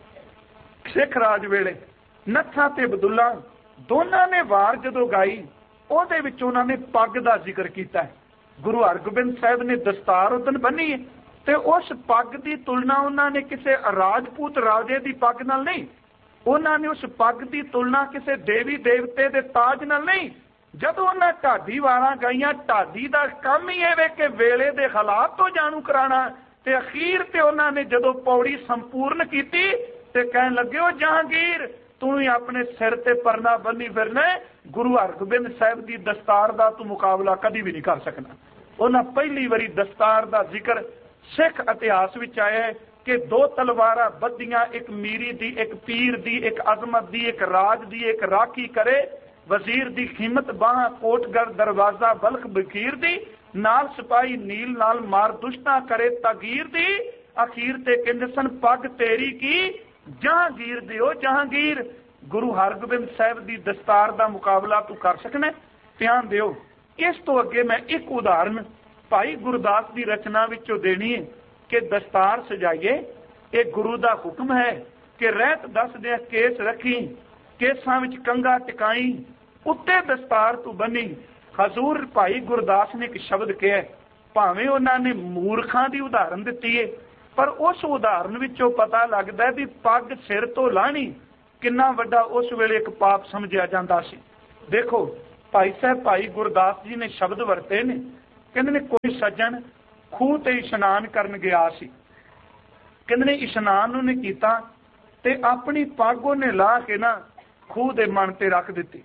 ਸਿੱਖ ਰਾਜ ਵੇਲੇ ਨੱਥਾ ਤੇ ਅਬਦੁੱਲਾ ਦੋਨਾਂ ਨੇ ਵਾਰ ਜਦੋਂ ਗਾਈ ਉਹਦੇ ਵਿੱਚ ਉਹਨਾਂ ਨੇ ਪੱਗ ਦਾ ਜ਼ਿਕਰ ਕੀਤਾ ਹੈ। ਗੁਰੂ ਹਰਗੋਬਿੰਦ ਸਾਹਿਬ ਨੇ ਦਸਤਾਰ ਉਦਨ ਬੰਨੀ ਹੈ ਤੇ ਉਸ ਪੱਗ ਦੀ ਤੁਲਨਾ ਉਹਨਾਂ ਨੇ ਕਿਸੇ ਰਾਜਪੂਤ ਰਾਜੇ ਦੀ ਪੱਗ ਨਾਲ ਨਹੀਂ, ਉਹਨਾਂ ਨੇ ਉਸ ਪੱਗ ਦੀ ਤੁਲਨਾ ਕਿਸੇ ਦੇਵੀ ਦੇਵਤੇ ਦੇ ਤਾਜ ਨਾਲ ਨਹੀਂ। ਜਦੋਂ ਉਹਨਾਂ ਢਾਡੀ ਵਾਰਾਂ ਗਾਈਆਂ, ਢਾਡੀ ਦਾ ਕੰਮ ਹੀ ਇਹ ਵੇ ਕਿ ਵੇਲੇ ਦੇ ਹਾਲਾਤ ਤੋਂ ਜਾਣੂ ਕਰਾਣਾ, ਤੇ ਅਖੀਰ ਤੇ ਉਹਨਾਂ ਨੇ ਜਦੋਂ ਪੌੜੀ ਸੰਪੂਰਨ ਕੀਤੀ ਤੇ ਕਹਿਣ ਲੱਗੇ ਉਹ ਜਹਾਂਗੀਰ ਤੂੰ ਹੀ ਆਪਣੇ ਸਿਰ ਤੇ ਪਰਨਾ ਬੰਨੀ ਫਿਰਨਾ, ਗੁਰੂ ਹਰਗੋਬਿੰਦ ਸਾਹਿਬ ਦੀ ਦਸਤਾਰ ਦਾ ਤੂੰ ਮੁਕਾਬਲਾ ਕਦੀ ਵੀ ਨਹੀਂ ਕਰ ਸਕਣਾ। ਉਹਨਾਂ ਪਹਿਲੀ ਵਾਰੀ ਦਸਤਾਰ ਦਾ ਜ਼ਿਕਰ ਸਿੱਖ ਇਤਿਹਾਸ ਵਿੱਚ ਆਇਆ ਹੈ ਕਿ 2 ਤਲਵਾਰਾਂ ਬੱਧੀਆਂ, ਇੱਕ ਮੀਰੀ ਦੀ, ਇੱਕ ਪੀਰ ਦੀ, ਇੱਕ ਅਜ਼ਮਤ ਦੀ, ਇੱਕ ਰਾਜ ਦੀ, ਇੱਕ ਰਾਖੀ ਕਰੇ ਵਜ਼ੀਰ ਦੀ ਹਿੰਮਤ ਬਾਹਾਂ ਕੋਟਗੜ ਦਰਵਾਜ਼ਾ ਬਲਖ ਬਖੀਰ ਦੀ, ਨਾਲ ਸਿਪਾਹੀ ਨੀਲ ਨਾਲ ਮਾਰ ਦੁਸ਼ਟਾ ਕਰੇ ਤਗੀਰ ਦੀ, ਅਖੀਰ ਤੇ ਕਹਿੰਦੇ ਸਨ ਪੱਗ ਤੇਰੀ ਕੀ ਜਹਾਂਗੀਰ ਦੇ ਉਹ ਜਹਾਂਗੀਰ। ਗੁਰੂ ਹਰਗੋਬਿੰਦ ਸਾਹਿਬ ਦੀ ਦਸਤਾਰ ਦਾ ਮੁਕਾਬਲਾ ਤੂੰ ਕਰ ਸਕਣਾ? ਧਿਆਨ ਦਿਓ। ਇਸ ਤੋਂ ਅੱਗੇ ਮੈਂ ਇੱਕ ਉਦਾਹਰਨ ਭਾਈ ਗੁਰਦਾਸ ਦੀ ਰਚਨਾ ਵਿੱਚੋਂ ਦੇਣੀ ਹੈ ਕਿ ਦਸਤਾਰ ਸਜਾਈਏ। ਇਹ ਗੁਰੂ ਦਾ ਹੁਕਮ ਹੈ ਕਿ ਰਹਿਤ ਦੱਸਦਿਆਂ ਕੇਸ ਰੱਖੀ, ਕੇਸਾਂ ਵਿੱਚ ਕੰਗਾ ਟਿਕਾਈ, ਉੱਤੇ ਦਸਤਾਰ ਤੂੰ ਬੰਨੀ। ਹਜ਼ੂਰ ਭਾਈ ਗੁਰਦਾਸ ਨੇ ਇੱਕ ਸ਼ਬਦ ਕਿਹਾ, ਭਾਵੇਂ ਉਹਨਾਂ ਨੇ ਮੂਰਖਾਂ ਦੀ ਉਦਾਹਰਨ ਦਿੱਤੀ ਹੈ, ਪਰ ਉਸ ਉਦਾਹਰਨ ਵਿੱਚੋਂ ਪਤਾ ਲੱਗਦਾ ਵੀ ਪੱਗ ਸਿਰ ਤੋਂ ਲਾਹਣੀ ਕਿੰਨਾ ਵੱਡਾ ਉਸ ਵੇਲੇ ਇੱਕ ਪਾਪ ਸਮਝਿਆ ਜਾਂਦਾ ਸੀ। ਦੇਖੋ ਭਾਈ ਸਾਹਿਬ ਭਾਈ ਗੁਰਦਾਸ ਜੀ ਨੇ ਸ਼ਬਦ ਵਰਤੇ ਨੇ, कहते ने कोई सज्जन खूह ते इशनान करन गया सी। कहते ने इशनान उन्हें कीता ते अपनी पग उन्हें ला के ना खूह दे मन ते रख दिती।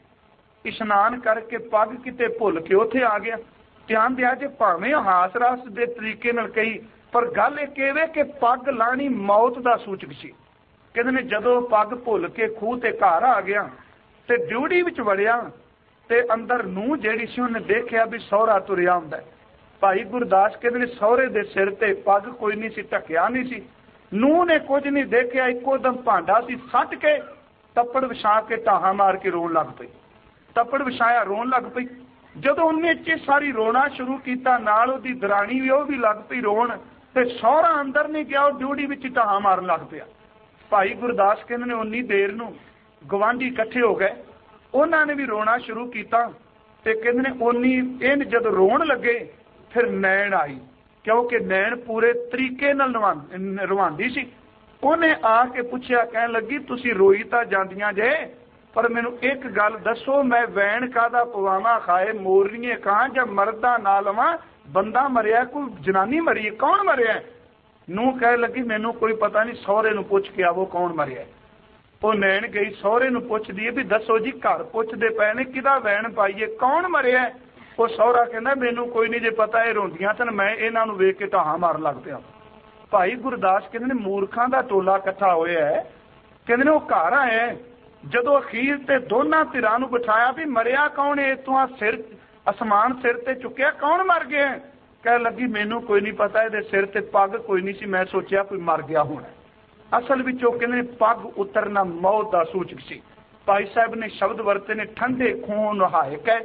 इशनान करके पग किते भुल के उत्थे आ गया। ध्यान दिया जे भावें हास रस दे तरीके नाल कही, पर गल एक इह कि पग लाणी मौत दा सूचक सी। कहते ने जदों पग भुल के खूह ते घर आ गया ते ड्यूटी विच वड़िया ते अंदर नूह जिहड़ी सी उन्हें देखिया भी सहुरा तुरिया हुंदा है। भाई गुरदास कहते ने सहुरे दे सिर ते पग कोई नहीं सी, ढकिया नहीं सी। नूह ने कुछ नहीं देखिया, इक्को दम भांडा सी सट के तप्पड़ विछा के ढाहा मार के रोन लग पई। तप्पड़ विछाया रोन लग पई। जदों उन्हें इत्थे सारी रोना शुरू किया, नाल उहदी दराणी भी लग पई रोन, ते सहुरा अंदर नहीं गया, ड्यूटी विच ढाहा मारन लग पिया। भाई गुरदास कहते ने उन्नी देर नूं गवांढी इकट्ठे हो गए, उन्होंने भी रोना शुरू किया। ते कहते ने उन्नी इन जदों रोन लगे फिर नैन आई, क्योंकि नैन पूरे तरीके नाल रवांदी सी। उन्हें आके पूछया, कहन लगी तुसी रोई तां जांदियां जे, पर मैनू एक गल दसो, मैं वैन कादा पवावां, खाए मोरनीए कहां जां मरदा ना लवां, बंदा मरिया कोई जनानी मरी, कौन मरिया? नूह कह लगी मैनू कोई पता नहीं, सहुरे नूं पुछ के आवो कौन मरिया। वो नैन गई सहुरे नूं पुछदी भी दसो जी, घर पुछदे पए ने किदा वैन पाईए, कौन मरिया? वो सहुरा कहंदा मैनू कोई नहीं जे पता, ये रोंदियां सन, मैं इन्हां नूं वेख के ढाहां मारन लग पिया। भाई गुरदास कहंदे ने मूर्खां दा टोला इकट्ठा होया है। कहंदे ने वो घर आया, जदों अखीर ते दोनां धिरां नूं बिठाया भी मरिया कौन है, इतों सिर आसमान सिर ते चुक्या, कौन मर गया? कह लगी मैनू कोई नहीं पता, ये सिर ते पग कोई नहीं सी, मैं सोचा कोई मर गया होना। असल विच ओह कहंदे पग उतरना मौत दा सूचक सी। भाई साहब ने शब्द वरते ने ठंडे खूह नहाए कै,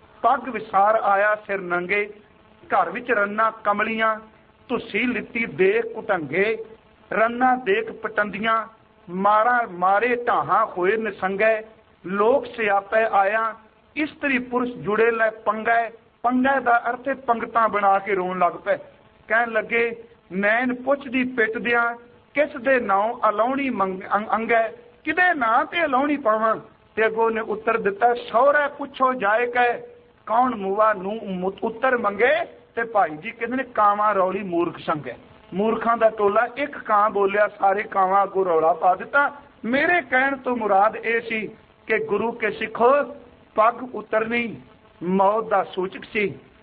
पग विसार आया सिर नंगे, घर विच रन्ना कमलियां, तुसी लित्ती देख कुटंगे, रन्ना देख पटंदियां, मारा मारे ढाहां होए निसंगे, लोक सियापे आया, इस्त्री पुरुष जुड़े लै पंगै, पंगै दा अर्थ पंगतां बना के रोन लग पे। कहन लगे नैन पुछदी पिटदियां, किस दे नां अलाउणी अंगै, किदे नां ते अलाउणी पावां? ते अगों ने उत्तर दिता, सहुरे पुछो जाए कै, कौन मुआ नूं उत्तर मंगे? ते भाई जी कहंदे ने कावां रौली मूर्ख संगे। मूर्खां दा टोला एक कां बोलिया, सारे कावां अगों रौला पा दिता। मेरे कहण तो मुराद ये सी कि गुरु के सिखो पग उतरनी मौत दा सूचक सी।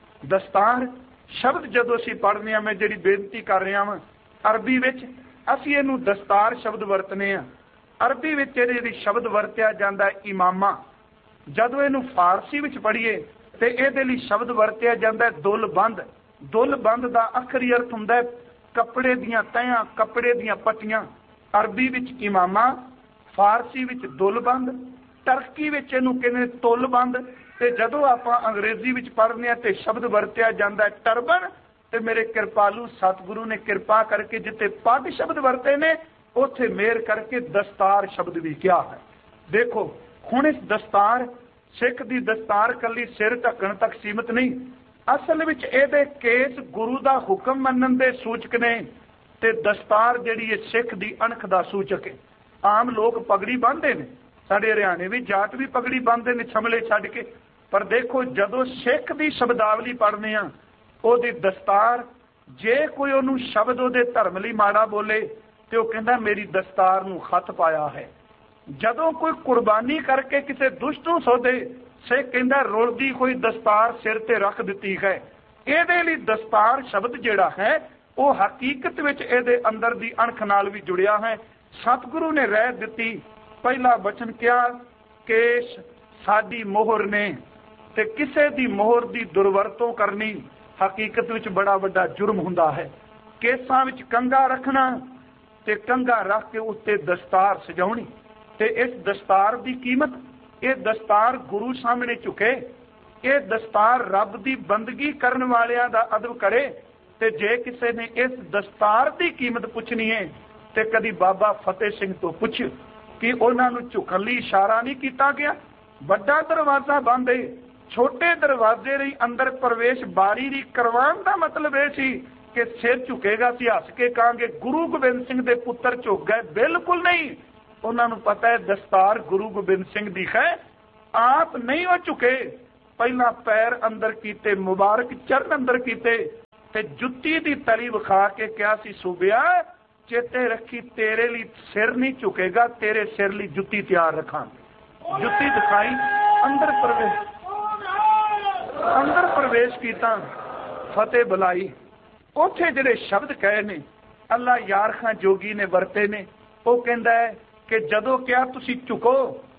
दस्तार शब्द जदों असीं पढ़दे हां, मैं जिहड़ी बेनती कर रहा वां, अरबी विच असीं इहनूं दस्तार शब्द वरतने आ। अरबी विच इहदे शब्द वरतिया जांदा इमामा। जदों इहनूं फारसी विच पढ़ीए ते इहदे लई शब्द वरतिया जांदा दुलबंद। दुलबंद दा आखरी अर्थ हुंदा है कपड़े दियां तैयां, कपड़े दियां पट्टियां। अरबी विच इमामा, फारसी विच दुलबंद, टर्की विच इहनूं कहंदे तुलबंद, ते जदों आपां अंग्रेजी विच पढ़ने ते शब्द वरतिया जांदा टर्बन। ते मेरे कृपालू सतगुरु ने कृपा करके जिथे पग शब्द वरते ने उत्थे मेहर करके दस्तार शब्द भी किया है। देखो हुण इस दस्तार सिख दी दस्तार कली सिर ढकण तक सीमित नहीं, असल विच इहदे केस गुरु दा हुक्म मनण दे सूचक ने, ते दस्तार जिहड़ी है सिख दी अणख दा सूचक है। आम लोग पगड़ी बन्नदे ने, साडे हरियाणे भी जाट भी पगड़ी बन्नदे ने छमले छड्ड के, पर देखो जदों सिख दी शब्दावली पढ़ने आ ਉਹਦੀ दस्तार, जे कोई ਉਹਨੂੰ शब्द ਉਹਦੇ धर्म ਲਈ माड़ा बोले तो वह कहता मेरी दस्तार ਨੂੰ खत पाया है। जदों कोई कुर्बानी करके किसी दुष्ट ਨੂੰ सौदे से कहता रुलदी कोई दस्तार सिर ते रख दी है। ਇਹਦੇ ਲਈ दस्तार शब्द जिहड़ा है वो हकीकत विच ਇਹਦੇ अंदर दी अणख नाल भी जुड़िया है। सतगुरु ने रह दी, पहला वचन क्या केश साडी मोहर ने, ते किसे दी मोहर दी दुरवरतों करनी हकीकत विच बड़ा वड्डा जुर्म हुंदा है। केसां विच कंघा रखना ते कंघा रख के उत्ते दस्तार सजाउणी, ते इस दस्तार दी कीमत, ये दस्तार गुरु सामने झुके, ये दस्तार रब दी बंदगी करन वालियां दा अदब करे। ते जे किसी ने इस दस्तार दी कीमत पुछनी है ते कदी बाबा फतेह सिंह तो पुछ कि उन्हां नूं झुकण लई इशारा नहीं कीता गया। वड्डा दरवाजा बंद है, छोटे दरवाजे ਲਈ अंदर प्रवेश बारी ਦੀ करवाਉਣ ਦਾ मतलब ਇਹ ਸੀ कि सिर झुकेगा सी हस के कहांगे गुरु गोबिंद सिंह दे पुत्र झुक गए, बिल्कुल नहीं। उन्होंने पता है दस्तार गुरु गोबिंद सिंह दी है, आप नहीं वो झुके। पहला पैर अंदर कीते, मुबारक चरण अंदर कीते, ते जुत्ती दी तली विखा के कहा सी सूबिया चेते रखी तेरे लिए सिर नहीं झुकेगा, तेरे सिर लिए जुत्ती तैयार रखा। जुत्ती दिखाई, अंदर प्रवेश किया, फतेह बुलाई। उथे जिहड़े शब्द कहे ने अल्लाह यार खां जोगी ने वरते ने, वो कहता है कि जदों क्या तुसी झुको,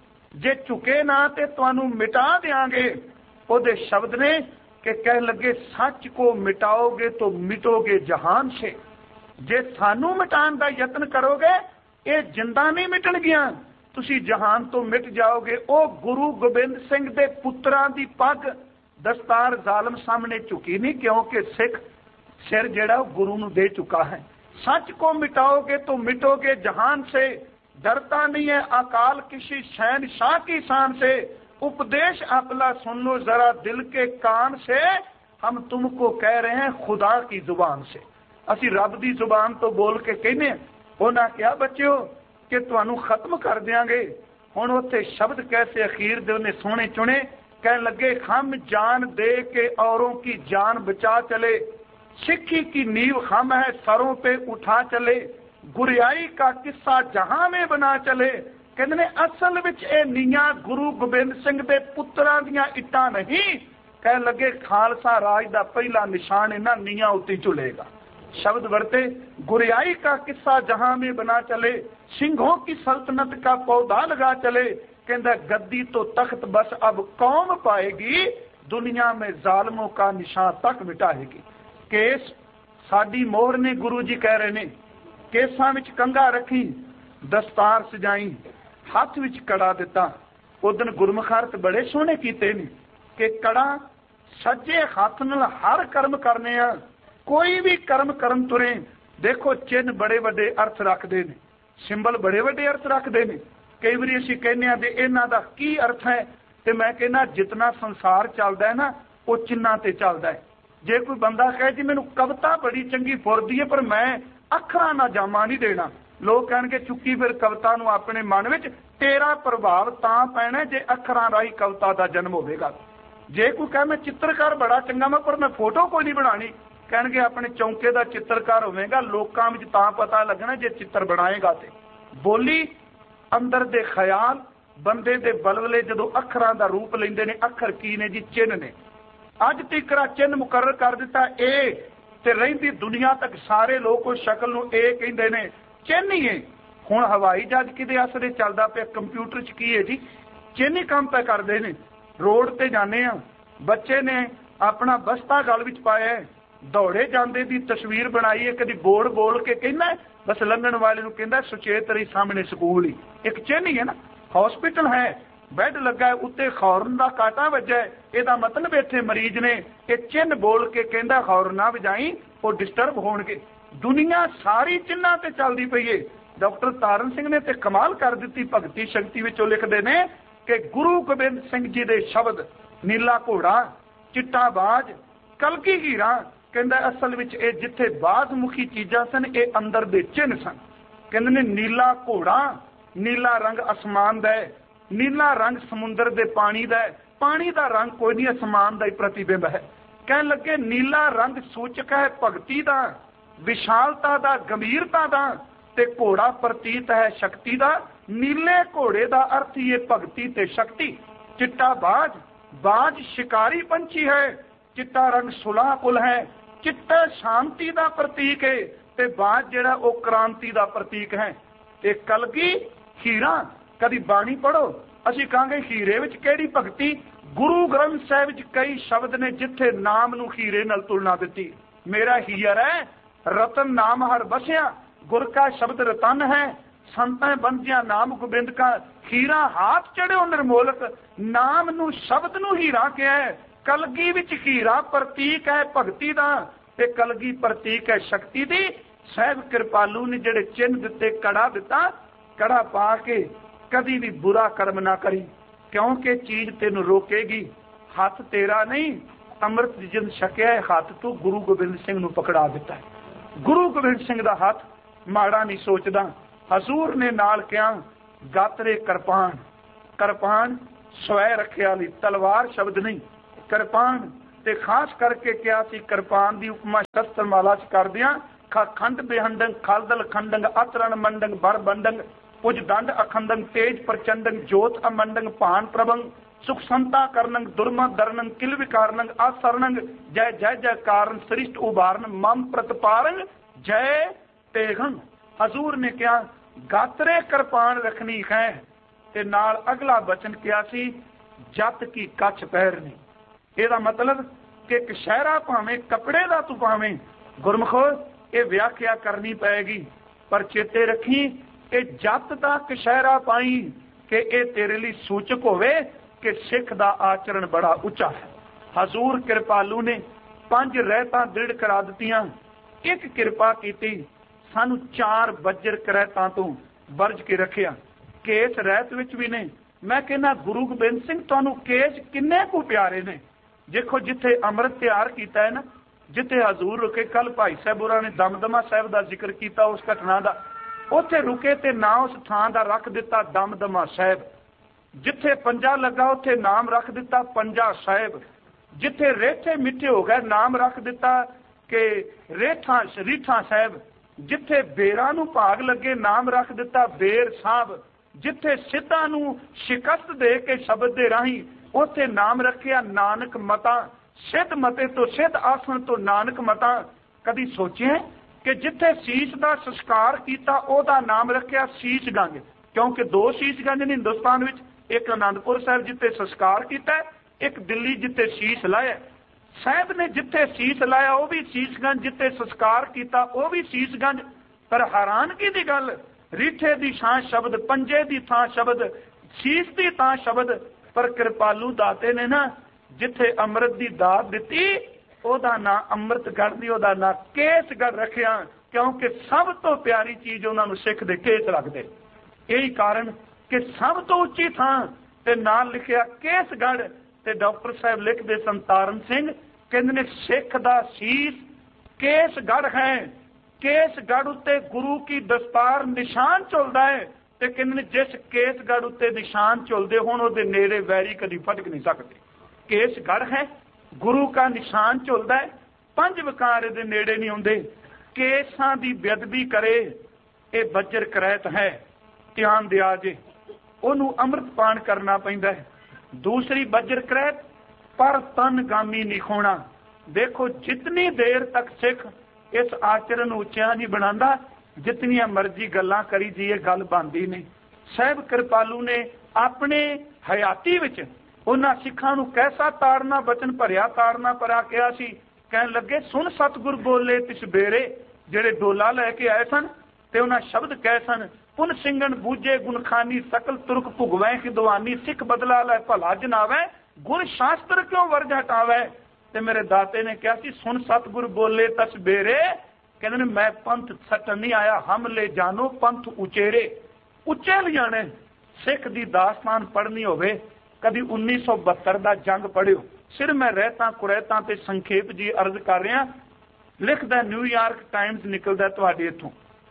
जे झुके ना ते तुहानू मिटा देंगे। ओदे शब्द ने कि कह लगे सच को मिटाओगे तो मिटोगे जहान से। जे सानू मिटान का यत्न करोगे ये जिंदा नहीं मिटणगियां, तुसी जहान तो मिट जाओगे। ओ गुरु गोबिंद सिंह दे पुत्रां दी पग दस्तार जालम सामने झुकी नहीं, क्योंकि सिख सिर जेड़ा गुरु नू दे चुका है। सच को मिटाओगे तो मिटोगे जहान से, डरता नहीं है अकाल किसी शहनशाह की शान से। उपदेश अकला सुन लो जरा दिल के कान से, हम तुमको कह रहे हैं खुदा की जुबान से। असी रब की जुबान तो बोल के कहने। उन्हें क्या बच्चों कि तुहानू खत्म कर देंगे। हुण उत्थे शब्द कैसे अखीर दे उन्हें सोने चुने, कह लगे हम जान दे के औरों की जान बचा चले, सिक्खी की नींव हम है सरों पे उठा चले, गुरियाई का किस्सा जहां में बना चले। कहते ने असल विच ए नीयां गुरु गोबिंद सिंह दे पुत्रां दियां इट्टां नहीं, कह लगे खालसा राज दा पहला निशान इन्हां नीयां उत्ते झुलेगा। शब्द वर्ते गुरियाई का किस्सा जहां में बना चले, सिंहों की सल्तनत का पौधा लगा चले। कहता गद्दी तो तख्त बस अब कौम पाएगी, दुनिया में जालमों का निशान तक मिटाएगी। केस साडी मोहर ने गुरु जी कह रहे ने, केसां विच कंघा रखी, दस्तार सजाई, हाथ विच कड़ा दिता। उदन गुरमुख अर्थ बड़े सोहने कीते ने कि कड़ा सज्जे हाथ नाल हर कर्म करने आ, कोई भी कर्म करन तुरे। देखो चिन्ह बड़े बड़े अर्थ रखते हैं, सिंबल बड़े बड़े अर्थ रखते हैं। कई बार असीं कहने दे इन्हां दा की अर्थ है, तो मैं कहना जितना संसार चलता है ना वो चिन्हां ते चलता है। जे कोई बंदा कहे जी मैनू कविता बड़ी चंगी फुरदी है पर मैं अखरां ना जामा नहीं देना, लोग कहणगे चुकी फिर कविता नू अपने मन विच, तेरा प्रभाव तां पैना जे अखरां राही कविता दा जन्म होवेगा। जे कोई कहे मैं चित्रकार बड़ा चंगा मैं पर मैं फोटो कोई नहीं बनानी, कहणगे अपने चौंके दा चित्रकार होवेगा, लोकां विच तां पता लगना जे चित्र बनाएगा। ते बोली अंदर दे ख्याल बंदे दे बलवले जदों अखरां दा रूप लैंदे ने, अखर की ने जी चिन्ह ने। अज तिकरा चिन्ह मुकर्रर कर दिता ए, ते रहिंदी दुनिया तक सारे लोग उस शक्ल नूं ए कहिंदे ने, चिन्ह ही है। हुण हवाई जहाज किदे असरे चलदा पिया, कंप्यूटर च की है जी, चिन्ह ही काम पे करदे ने। रोड ते जाने आ, बच्चे ने अपना बस्ता गल विच पाया है, दौड़े जांदे दी तस्वीर बनाई है, कदी बोर्ड बोल के कहना बस लंघण वाले नूं कहंदा सुचेत रही सामने स्कूल ही, एक चिन्ह ही है ना। हॉस्पिटल है, बैड लगा है, उत्ते खौरन का कांटा वजा है, ਇਹਦਾ मतलब इत्थे मरीज ने एक चिन्ह बोल के कहंदा खौर ना वजाई, वो डिस्टर्ब होणगे। दुनिया सारी चिन्हां ते चलदी पई है। डॉक्टर तारण सिंह ने ते कमाल कर दी भगती शक्ति विचों लिखदे ने कि गुरु गोबिंद सिंह जी दे शब्द नीला घोड़ा, चिट्टा बाज, कलगी हीरा, कहंदा असल विच ये जिथे बाजमुखी चीजां सन ये अंदर दे चिन्ह सन। कहंदे ने नीला घोड़ा, नीला रंग आसमान दा है, नीला रंग समुंदर दे पानी दा है, पानी दा रंग कोई नहीं आसमान दा ही प्रतिबिंब है। कहन लगे नीला रंग सूचक है भगती दा, विशालता दा, गंभीरता दा, ते घोड़ा प्रतीत है शक्ति दा। नीले घोड़े दा अर्थ ही भगती ते शक्ति। चिट्टा बाज, बाज शिकारी पंछी है, चिट्टा रंग सुलह कुल है, चिट्टा शांति दा प्रतीक है, ते बाज जेड़ा वो क्रांति दा प्रतीक है। ते कलगी हीरा, कदी बाणी पढ़ो असी कहांगे हीरे विच केड़ी भगती। गुरु ग्रंथ साहिब विच कई शब्द ने जिथे नाम नू हीरे नाल तुलना दिती। मेरा हीर है रतन नाम हर बसिया, गुर का शब्द रतन है, संतां बंदियां नाम गोबिंद का। हीरा हाथ चढ़ियो निर्मोलक, नाम नू शब्द नू हीरा कहा है। कलगी विच हीरा प्रतीक है भगती दा, ते कलगी प्रतीक है शक्ति दी। साहिब कृपालू ने जेड़े चिन्ह दिते, कड़ा दिता, कड़ा पा के कभी भी बुरा कर्म ना करी, क्योंकि चीज तेन रोकेगी। हाथ तेरा नहीं, अमृत जिन छकिया है हाथ तू गुरु गोबिंद सिंह नू पकड़ा दिता है। गुरु गोबिंद सिंह दा हाथ माड़ा नहीं सोचदा। हजूर ने नाल कहा गातरे करपान, करपान स्वै रखे वाली तलवार शब्द नहीं, किरपान ते खास करके क्या सी किरपान दी उपमा शस्त्रमाला च करदियां खंड बेहंडंग खालदल खंडंग अतरण मंडंग बर बंडंग पुज दंड अखंडंग तेज प्रचंडंग जोत अमंडंग भान प्रभंग सुख संता करनंग दुर्मत दरनंग किल विकारनंग असरणंग जय जय जय कारण श्रिष्ट उभारन मम प्रतिपारंग जय तेगन। हजूर ने क्या गात्रे किरपान रखनी है ते नाल अगला बचन क्या सी जत की कच्छ पैरनी। ਇਹਦਾ मतलब कि कशहरा भावें कपड़े का तू भावें गुरमुखो ये व्याख्या करनी पैगी पर चेते रखी ये जत का कशहरा पाई कि ये तेरे लिए सूचक होवे कि सिख का आचरण बड़ा उच्चा है। हजूर कृपालू ने 5 रहतां दृढ़ करा दित्तियां। एक किरपा की सानू 4 बजर करैतां तो वर्ज के रखिया। केस रहत विच भी ने मैं कहना गुरु गोबिंद सिंह तुहानू केस किन्ने को प्यारे ने। देखो जिथे अमृत तैयार किया है ना जिथे हजूर रुके कल भाई साहब होरां ने दमदमा साहब का जिक्र किया उस घटना का उत्थे रुके ते ना उस थां का रख दिता दमदमा साहब। जिथे पंजा लगा उत्थे नाम रख दिता पंजा साहब। जिथे रेठे मिठे हो गए नाम रख दिता कि रेठा रीठा साहब। जिथे बेरां नूं भाग लगे नाम रख दिता बेर साहब। जिथे सिद्धां नूं शिकस्त दे के शब्द दे राही उत्थे नाम रखिया नानक मता। सिद्ध मते तो सिद्ध आसन तो नानक मता। कदी सोचे कि जिथे शीश का संस्कार किया ओदा नाम रखिया शीश गंज क्योंकि 2 शीश गंज ने हिंदुस्तान विच, एक आनंदपुर साहब जिथे संस्कार किया एक दिल्ली जिथे शीश लाया। साहब ने जिथे शीश लाया वह भी शीशगंज जिथे संस्कार किया वह भी शीशगंज। पर हैरानगी की गल रीठे की थां शब्द पंजे की थां शब्द शीश की थां शब्द। पर कृपालू दाते ने ना जिथे अमृत की दात दिती ओदा ना अमृतगढ़ दी ओदा ना केसगढ़ रखिया क्योंकि सब तो प्यारी चीज उन्होंने सिख दे केस रखते। यही कारण कि सब तो उच्ची थां ते नाल लिखिया केसगढ़। ते डॉक्टर साहब लिखते सन तारण सिंह कहते ने सिख दा शीश केसगढ़ है। केसगढ़ उत्ते गुरु की दस्तार निशान झुलदा है ते कहते जिस केसगढ़ उत्ते निशान झुलदे होण उहदे नेड़े वैरी कदी फटक नहीं सकते। केसगढ़ है गुरु का निशान झुलदा है 5 विकार दे नेड़े नहीं हुंदे। केसां दी बेअदबी करे ये बजर करैत है ध्यान दिया जे ओनू अमृत पान करना पैंदा है। दूसरी बजर करैत पर तन गामी नहीं खोना। देखो जितनी देर तक सिख इस आचरण उच्चिया नहीं बनाता जितनी मर्जी गल्लां करी जी गल बनती नहीं। साहब कृपालू ने अपने हयाती विच उन्हां सिखां नूं कैसा ताड़ना बचन भरिया ताड़ना परा किया सी। कहन लगे सुन सतगुर बोले तिस बेरे जेड़े डोला लैके आए सन ते उन्हां शब्द कहे सन पुन सिंगन बूझे गुणखानी सकल तुरक भुगवै खिदवानी सिख बदला लै भला जनावै गुण शास्त्र क्यों वर्ज हटावै। ते मेरे दाते ने कहा सी सुन सतगुर बोले तस बेरे कहते मैं पंथ सटन नहीं आया हम ले जानो पंथ उचेरे उच्चे ले जाने। सिख दी दास्तान पढ़नी होवे कभी 1972 का जंग पढ़ियो। सिर मैं रहता कुरैता ते संखेप जी अर्ज कर रहा। लिखदा न्यूयॉर्क टाइम्स निकलदा तुहाडे इथों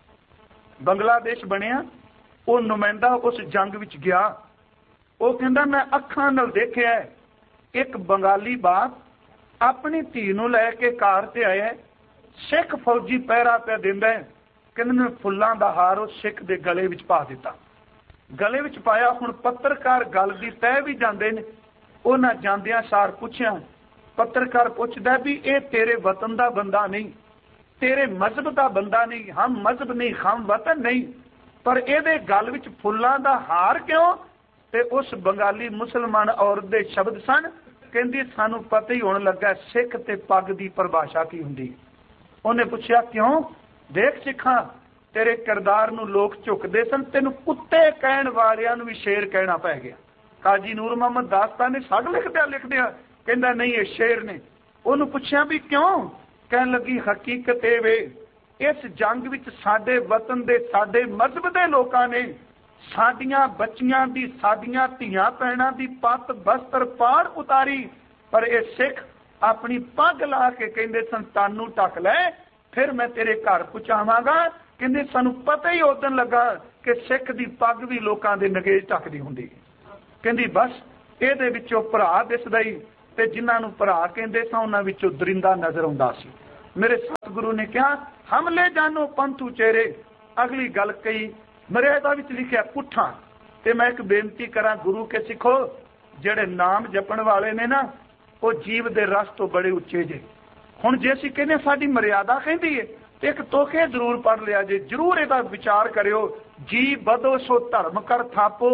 बंगलादेश बनिया वो नुमाइंदा उस जंग विच गया। वो कहंदा मैं अखां नाल देखिया एक बंगाली बाप अपनी धी नूं लैके कार ते आया। सिख फौजी पहरा पे दिंदा है कहंदे फुल्लां दा हार उस सिख दे गले विच पा दिता। गले विच पाया हुण पत्रकार गल दी तय भी जांदे ने। उन्हां जांदियां सार पुछया पत्रकार पुछदा भी ये तेरे वतन दा बंदा नहीं तेरे मजहब का बंदा नहीं हम मजहब नहीं हम वतन नहीं पर ये गल विच फुल्लां दा हार क्यों। ते उस बंगाली मुसलमान औरत दे शब्द सन कहंदी सानू पता ही होने लगा सिख ते पग दी परिभाषा की हुंदी। उन्हें पूछया क्यों देख सिखा तेरे किरदार नूं लोग झुकदे सन तेनू कुत्ते कहण वालियां नूं भी शेर कहना पै गया। काजी नूर मोहम्मद दास्तान ने सग लिखदिया कहंदा नहीं ये शेर ने। उन्होंने पूछया भी क्यों कहन लगी हकीकत ये वे इस जंग विच साडे वतन दे साडे मजहब दे लोकां ने साडियां बच्चियां दी साडियां धीआं भैणां दी पत बस्तर पाड़ उतारी पर ये सिख अपनी पग ला के कहंदे सन तानू ढक लै फिर मैं तेरे घर पहुंचावांगा। कहंदे सानू पता ही उदन लगा कि सिख दी पग भी लोकां दे नगेज ढकदी हुंदी। कहंदी बस ਇਹਦੇ ਵਿੱਚੋਂ ਭਰਾ ਦਿਸਦਾ ਹੀ ते जिन्हां नूं भरा कहंदे सा उन्हां विचों दरिंदा नज़र आउंदा सी। मेरे सतगुरु ने कहा हमले जानो पंथ उचेरे। अगली गल कही मर्यादा विच लिखिया पुट्ठा। ते मैं एक बेनती करा गुरु के सिखो जेड़े नाम जपण वाले ने ना वो जीव दे रस तो बड़े उच्चे जे। हुण जे असीं कहने साडी मर्यादा कहंदी है एक तोखे जरूर पढ़ लिया जे, जरूर इहदा विचार करियो। जी बदो सो धर्म कर थापो,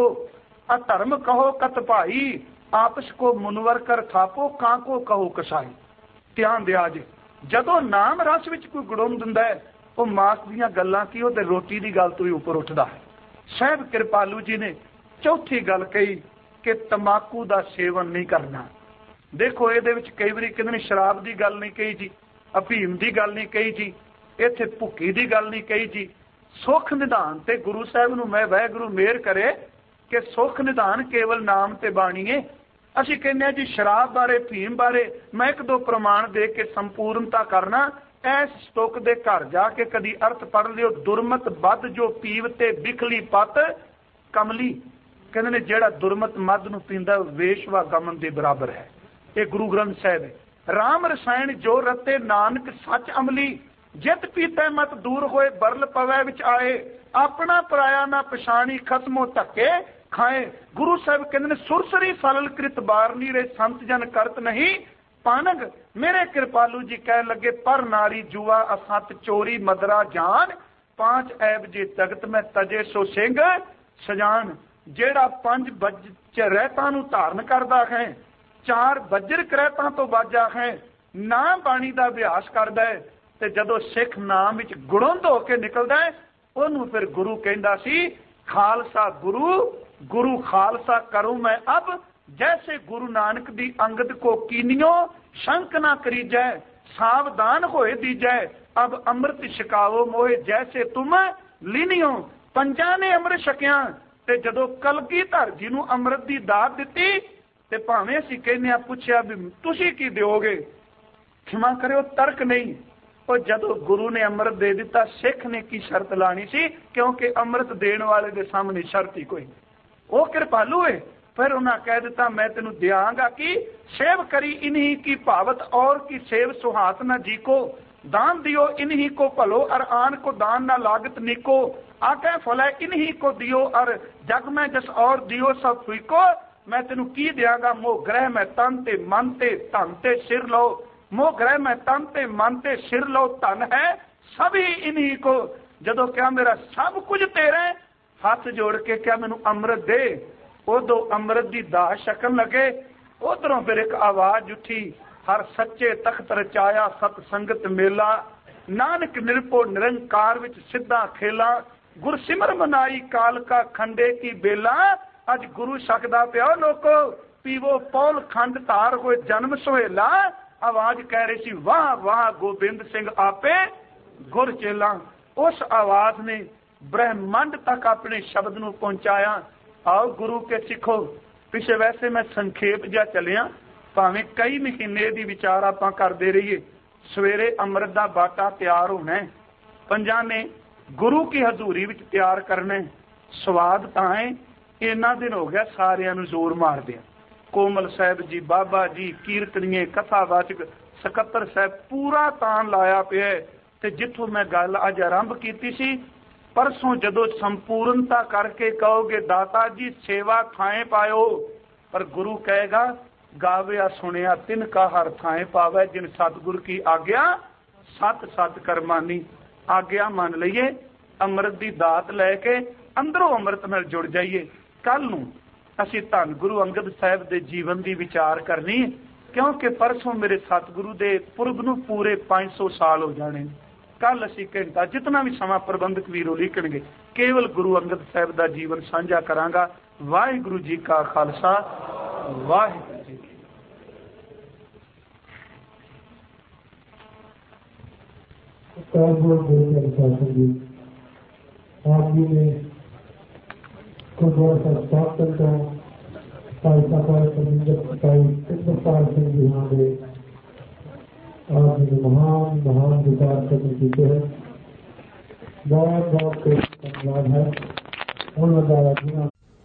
अधर्म कहो कत भाई, आपस को मुनवर कर थापो, कांको कहो कसाई। ध्यान दिया जे जदों नाम रस विच कोई गुड़ुम दिंदा है वो मास दीयां गल्लां की ते रोटी दी गल तो ही उपर उठदा है। साहिब कृपालू जी ने चौथी गल कही कि तंबाकू दा सेवन नहीं करना। देखो ये कई बार कहते शराब की गल नहीं कही जी, अफीम की गल नहीं कही जी, इत्थे भुक्की की गल नहीं कही जी। सुख निधान ते गुरु साहब नूं मैं वाहिगुरू मेहर करे कि सुख निधान केवल नाम ते बाणी है। असीं कहने जी शराब बारे अफीम बारे मैं एक दो प्रमाण दे के संपूर्णता करना। ऐस स्टोक दे घर जाके कदी अर्थ पढ़ लियो, दुरमत बद जो पीवते बिखली पत कमली। कहते ने जेड़ा दुरमत मद नूं पींदा वेशवा गमन दे बराबर है। ये गुरु ग्रंथ साहिब है। राम रसायन जो रते नानक सच अमली, जित पीते मत दूर होए बरल पवै विच आए, अपना पराया ना पछाणी खत्मो धक्के खाए। गुरु साहब कहते ने सुरसरी फलल कृत बारनी रे संत जन करत नहीं पानग। मेरे कृपालू जी कह लगे पर नारी जुआ असत चोरी मदरा जान, पांच ऐब जे तगत में तजे सो सिंह सजान। जेड़ा पंज बज रहता नूं धारण करदा है, चार बजर करैतां तो बाजा है, ना बाणी दा अभ्यास करदा है ते जदों सिख नाम विच गुणुंद हो के निकलदा है ओनू फिर गुरु कहंदा सी खालसा गुरु, गुरु खालसा करूं मैं अब, जैसे गुरु नानक दी अंगद को कीनियो शंक ना करीजै, सावधान होए दीजै, अब अमृत छकावो मोहे जैसे तुम लीनियो। पंजा ने अमृत छकिया ते जदों कलगीधर जी नूं अमृत दी दात दित्ती ते भावें असीं कहने पुछया भी तुसीं की दिओगे, क्षमा करियो तर्क नहीं। और जदों गुरु ने अमृत दे दिता सिख ने की शर्त लानी सी, क्योंकि अमृत देने वाले दे सामने शर्त ही कोई। वो कृपालू है। फिर उन्हें कह दिता मैं तेनू दियांगा कि सेव करी इन्हीं की भावत और की सेव सुहात न जी को, दान दियो इन्हीं को भलो और आन को दान न लागत निको, आके फलै इन्हीं को दियो और जग में जस और दियो सब फीको। मैं तेनू की दियांगा मोह ग्रह में तन ते मन ते धन ते सिर लो, मोह ग्रह में तन ते मन ते सिर लो, धन है सभी इन्हीं को। जदों क्या मेरा सब कुछ तेरे, हाथ जोड़ के क्या मैनू अमृत दे। उदों अमृत की दाह छकन लगे। उधरों फिर एक आवाज उठी, हर सच्चे तख्त रचाया सत संगत मेला, नानक निरपो निरंकार विच सिद्धा खेला, गुरसिमर मनाई काल का खंडे की बेला। अज गुरु सकदा पिया लोको, पीवो पौल खंड तार होए जन्म सुहेला। आवाज कह रही सी वाह वाह गोबिंद सिंह आपे गुर चेला। उस आवाज ने ब्रह्मांड तक अपने शब्द नूं पहुंचाया। आओ गुरु के सिखो। पिछे वैसे मैं संखेप जा चलिया, भावें कई महीने दी विचार आपां करदे रहिए। सवेरे अमृत दा बाटा तैयार होना है, पंजा ने गुरु की हजूरी विच तैयार करना है। स्वाद तां है इन्ना दिन हो गया सारियां नूं जोर मारदे। कोमल साहब जी, बाबा जी, कीर्तनीए, कथावाचक, सकत्तर साहब पूरा तान लाया पिया है। ते जिथों मैं गल अज आरंभ कीती सी, परसों जदों संपूर्णता करके कहोगे दाता जी सेवा थाएं पायो, पर गुरु कहेगा गाविया सुनिया तिनका हर थाएं पावे, जिन सतगुर की आज्ञा सत सत करमानी। आज्ञा मान लईए, अमृत की दात लैके अंदरों अमृत नाल जुड़ जाइए। कल नूं असीं धन गुरु अंगद साहिब के जीवन की विचार करनी है, क्योंकि परसों मेरे सतगुरु के पुरब नूं पूरे 500 साल हो जाने। कल असीं घंटा जितना भी समा प्रबंधक वीरों लिखणगे केवल गुरु अंगद साहिब का जीवन साझा करांगा। वाहिगुरू जी का खालसा, वाहिगुरू जी की। आप जी ने गुरुद्वारा साहब स्थापन का भाई साहब भाई इंद्रपाल सिंह जी हमारे आप जी ने महान महान विचार करने की है। बहुत बहुत धन्यवाद है। उन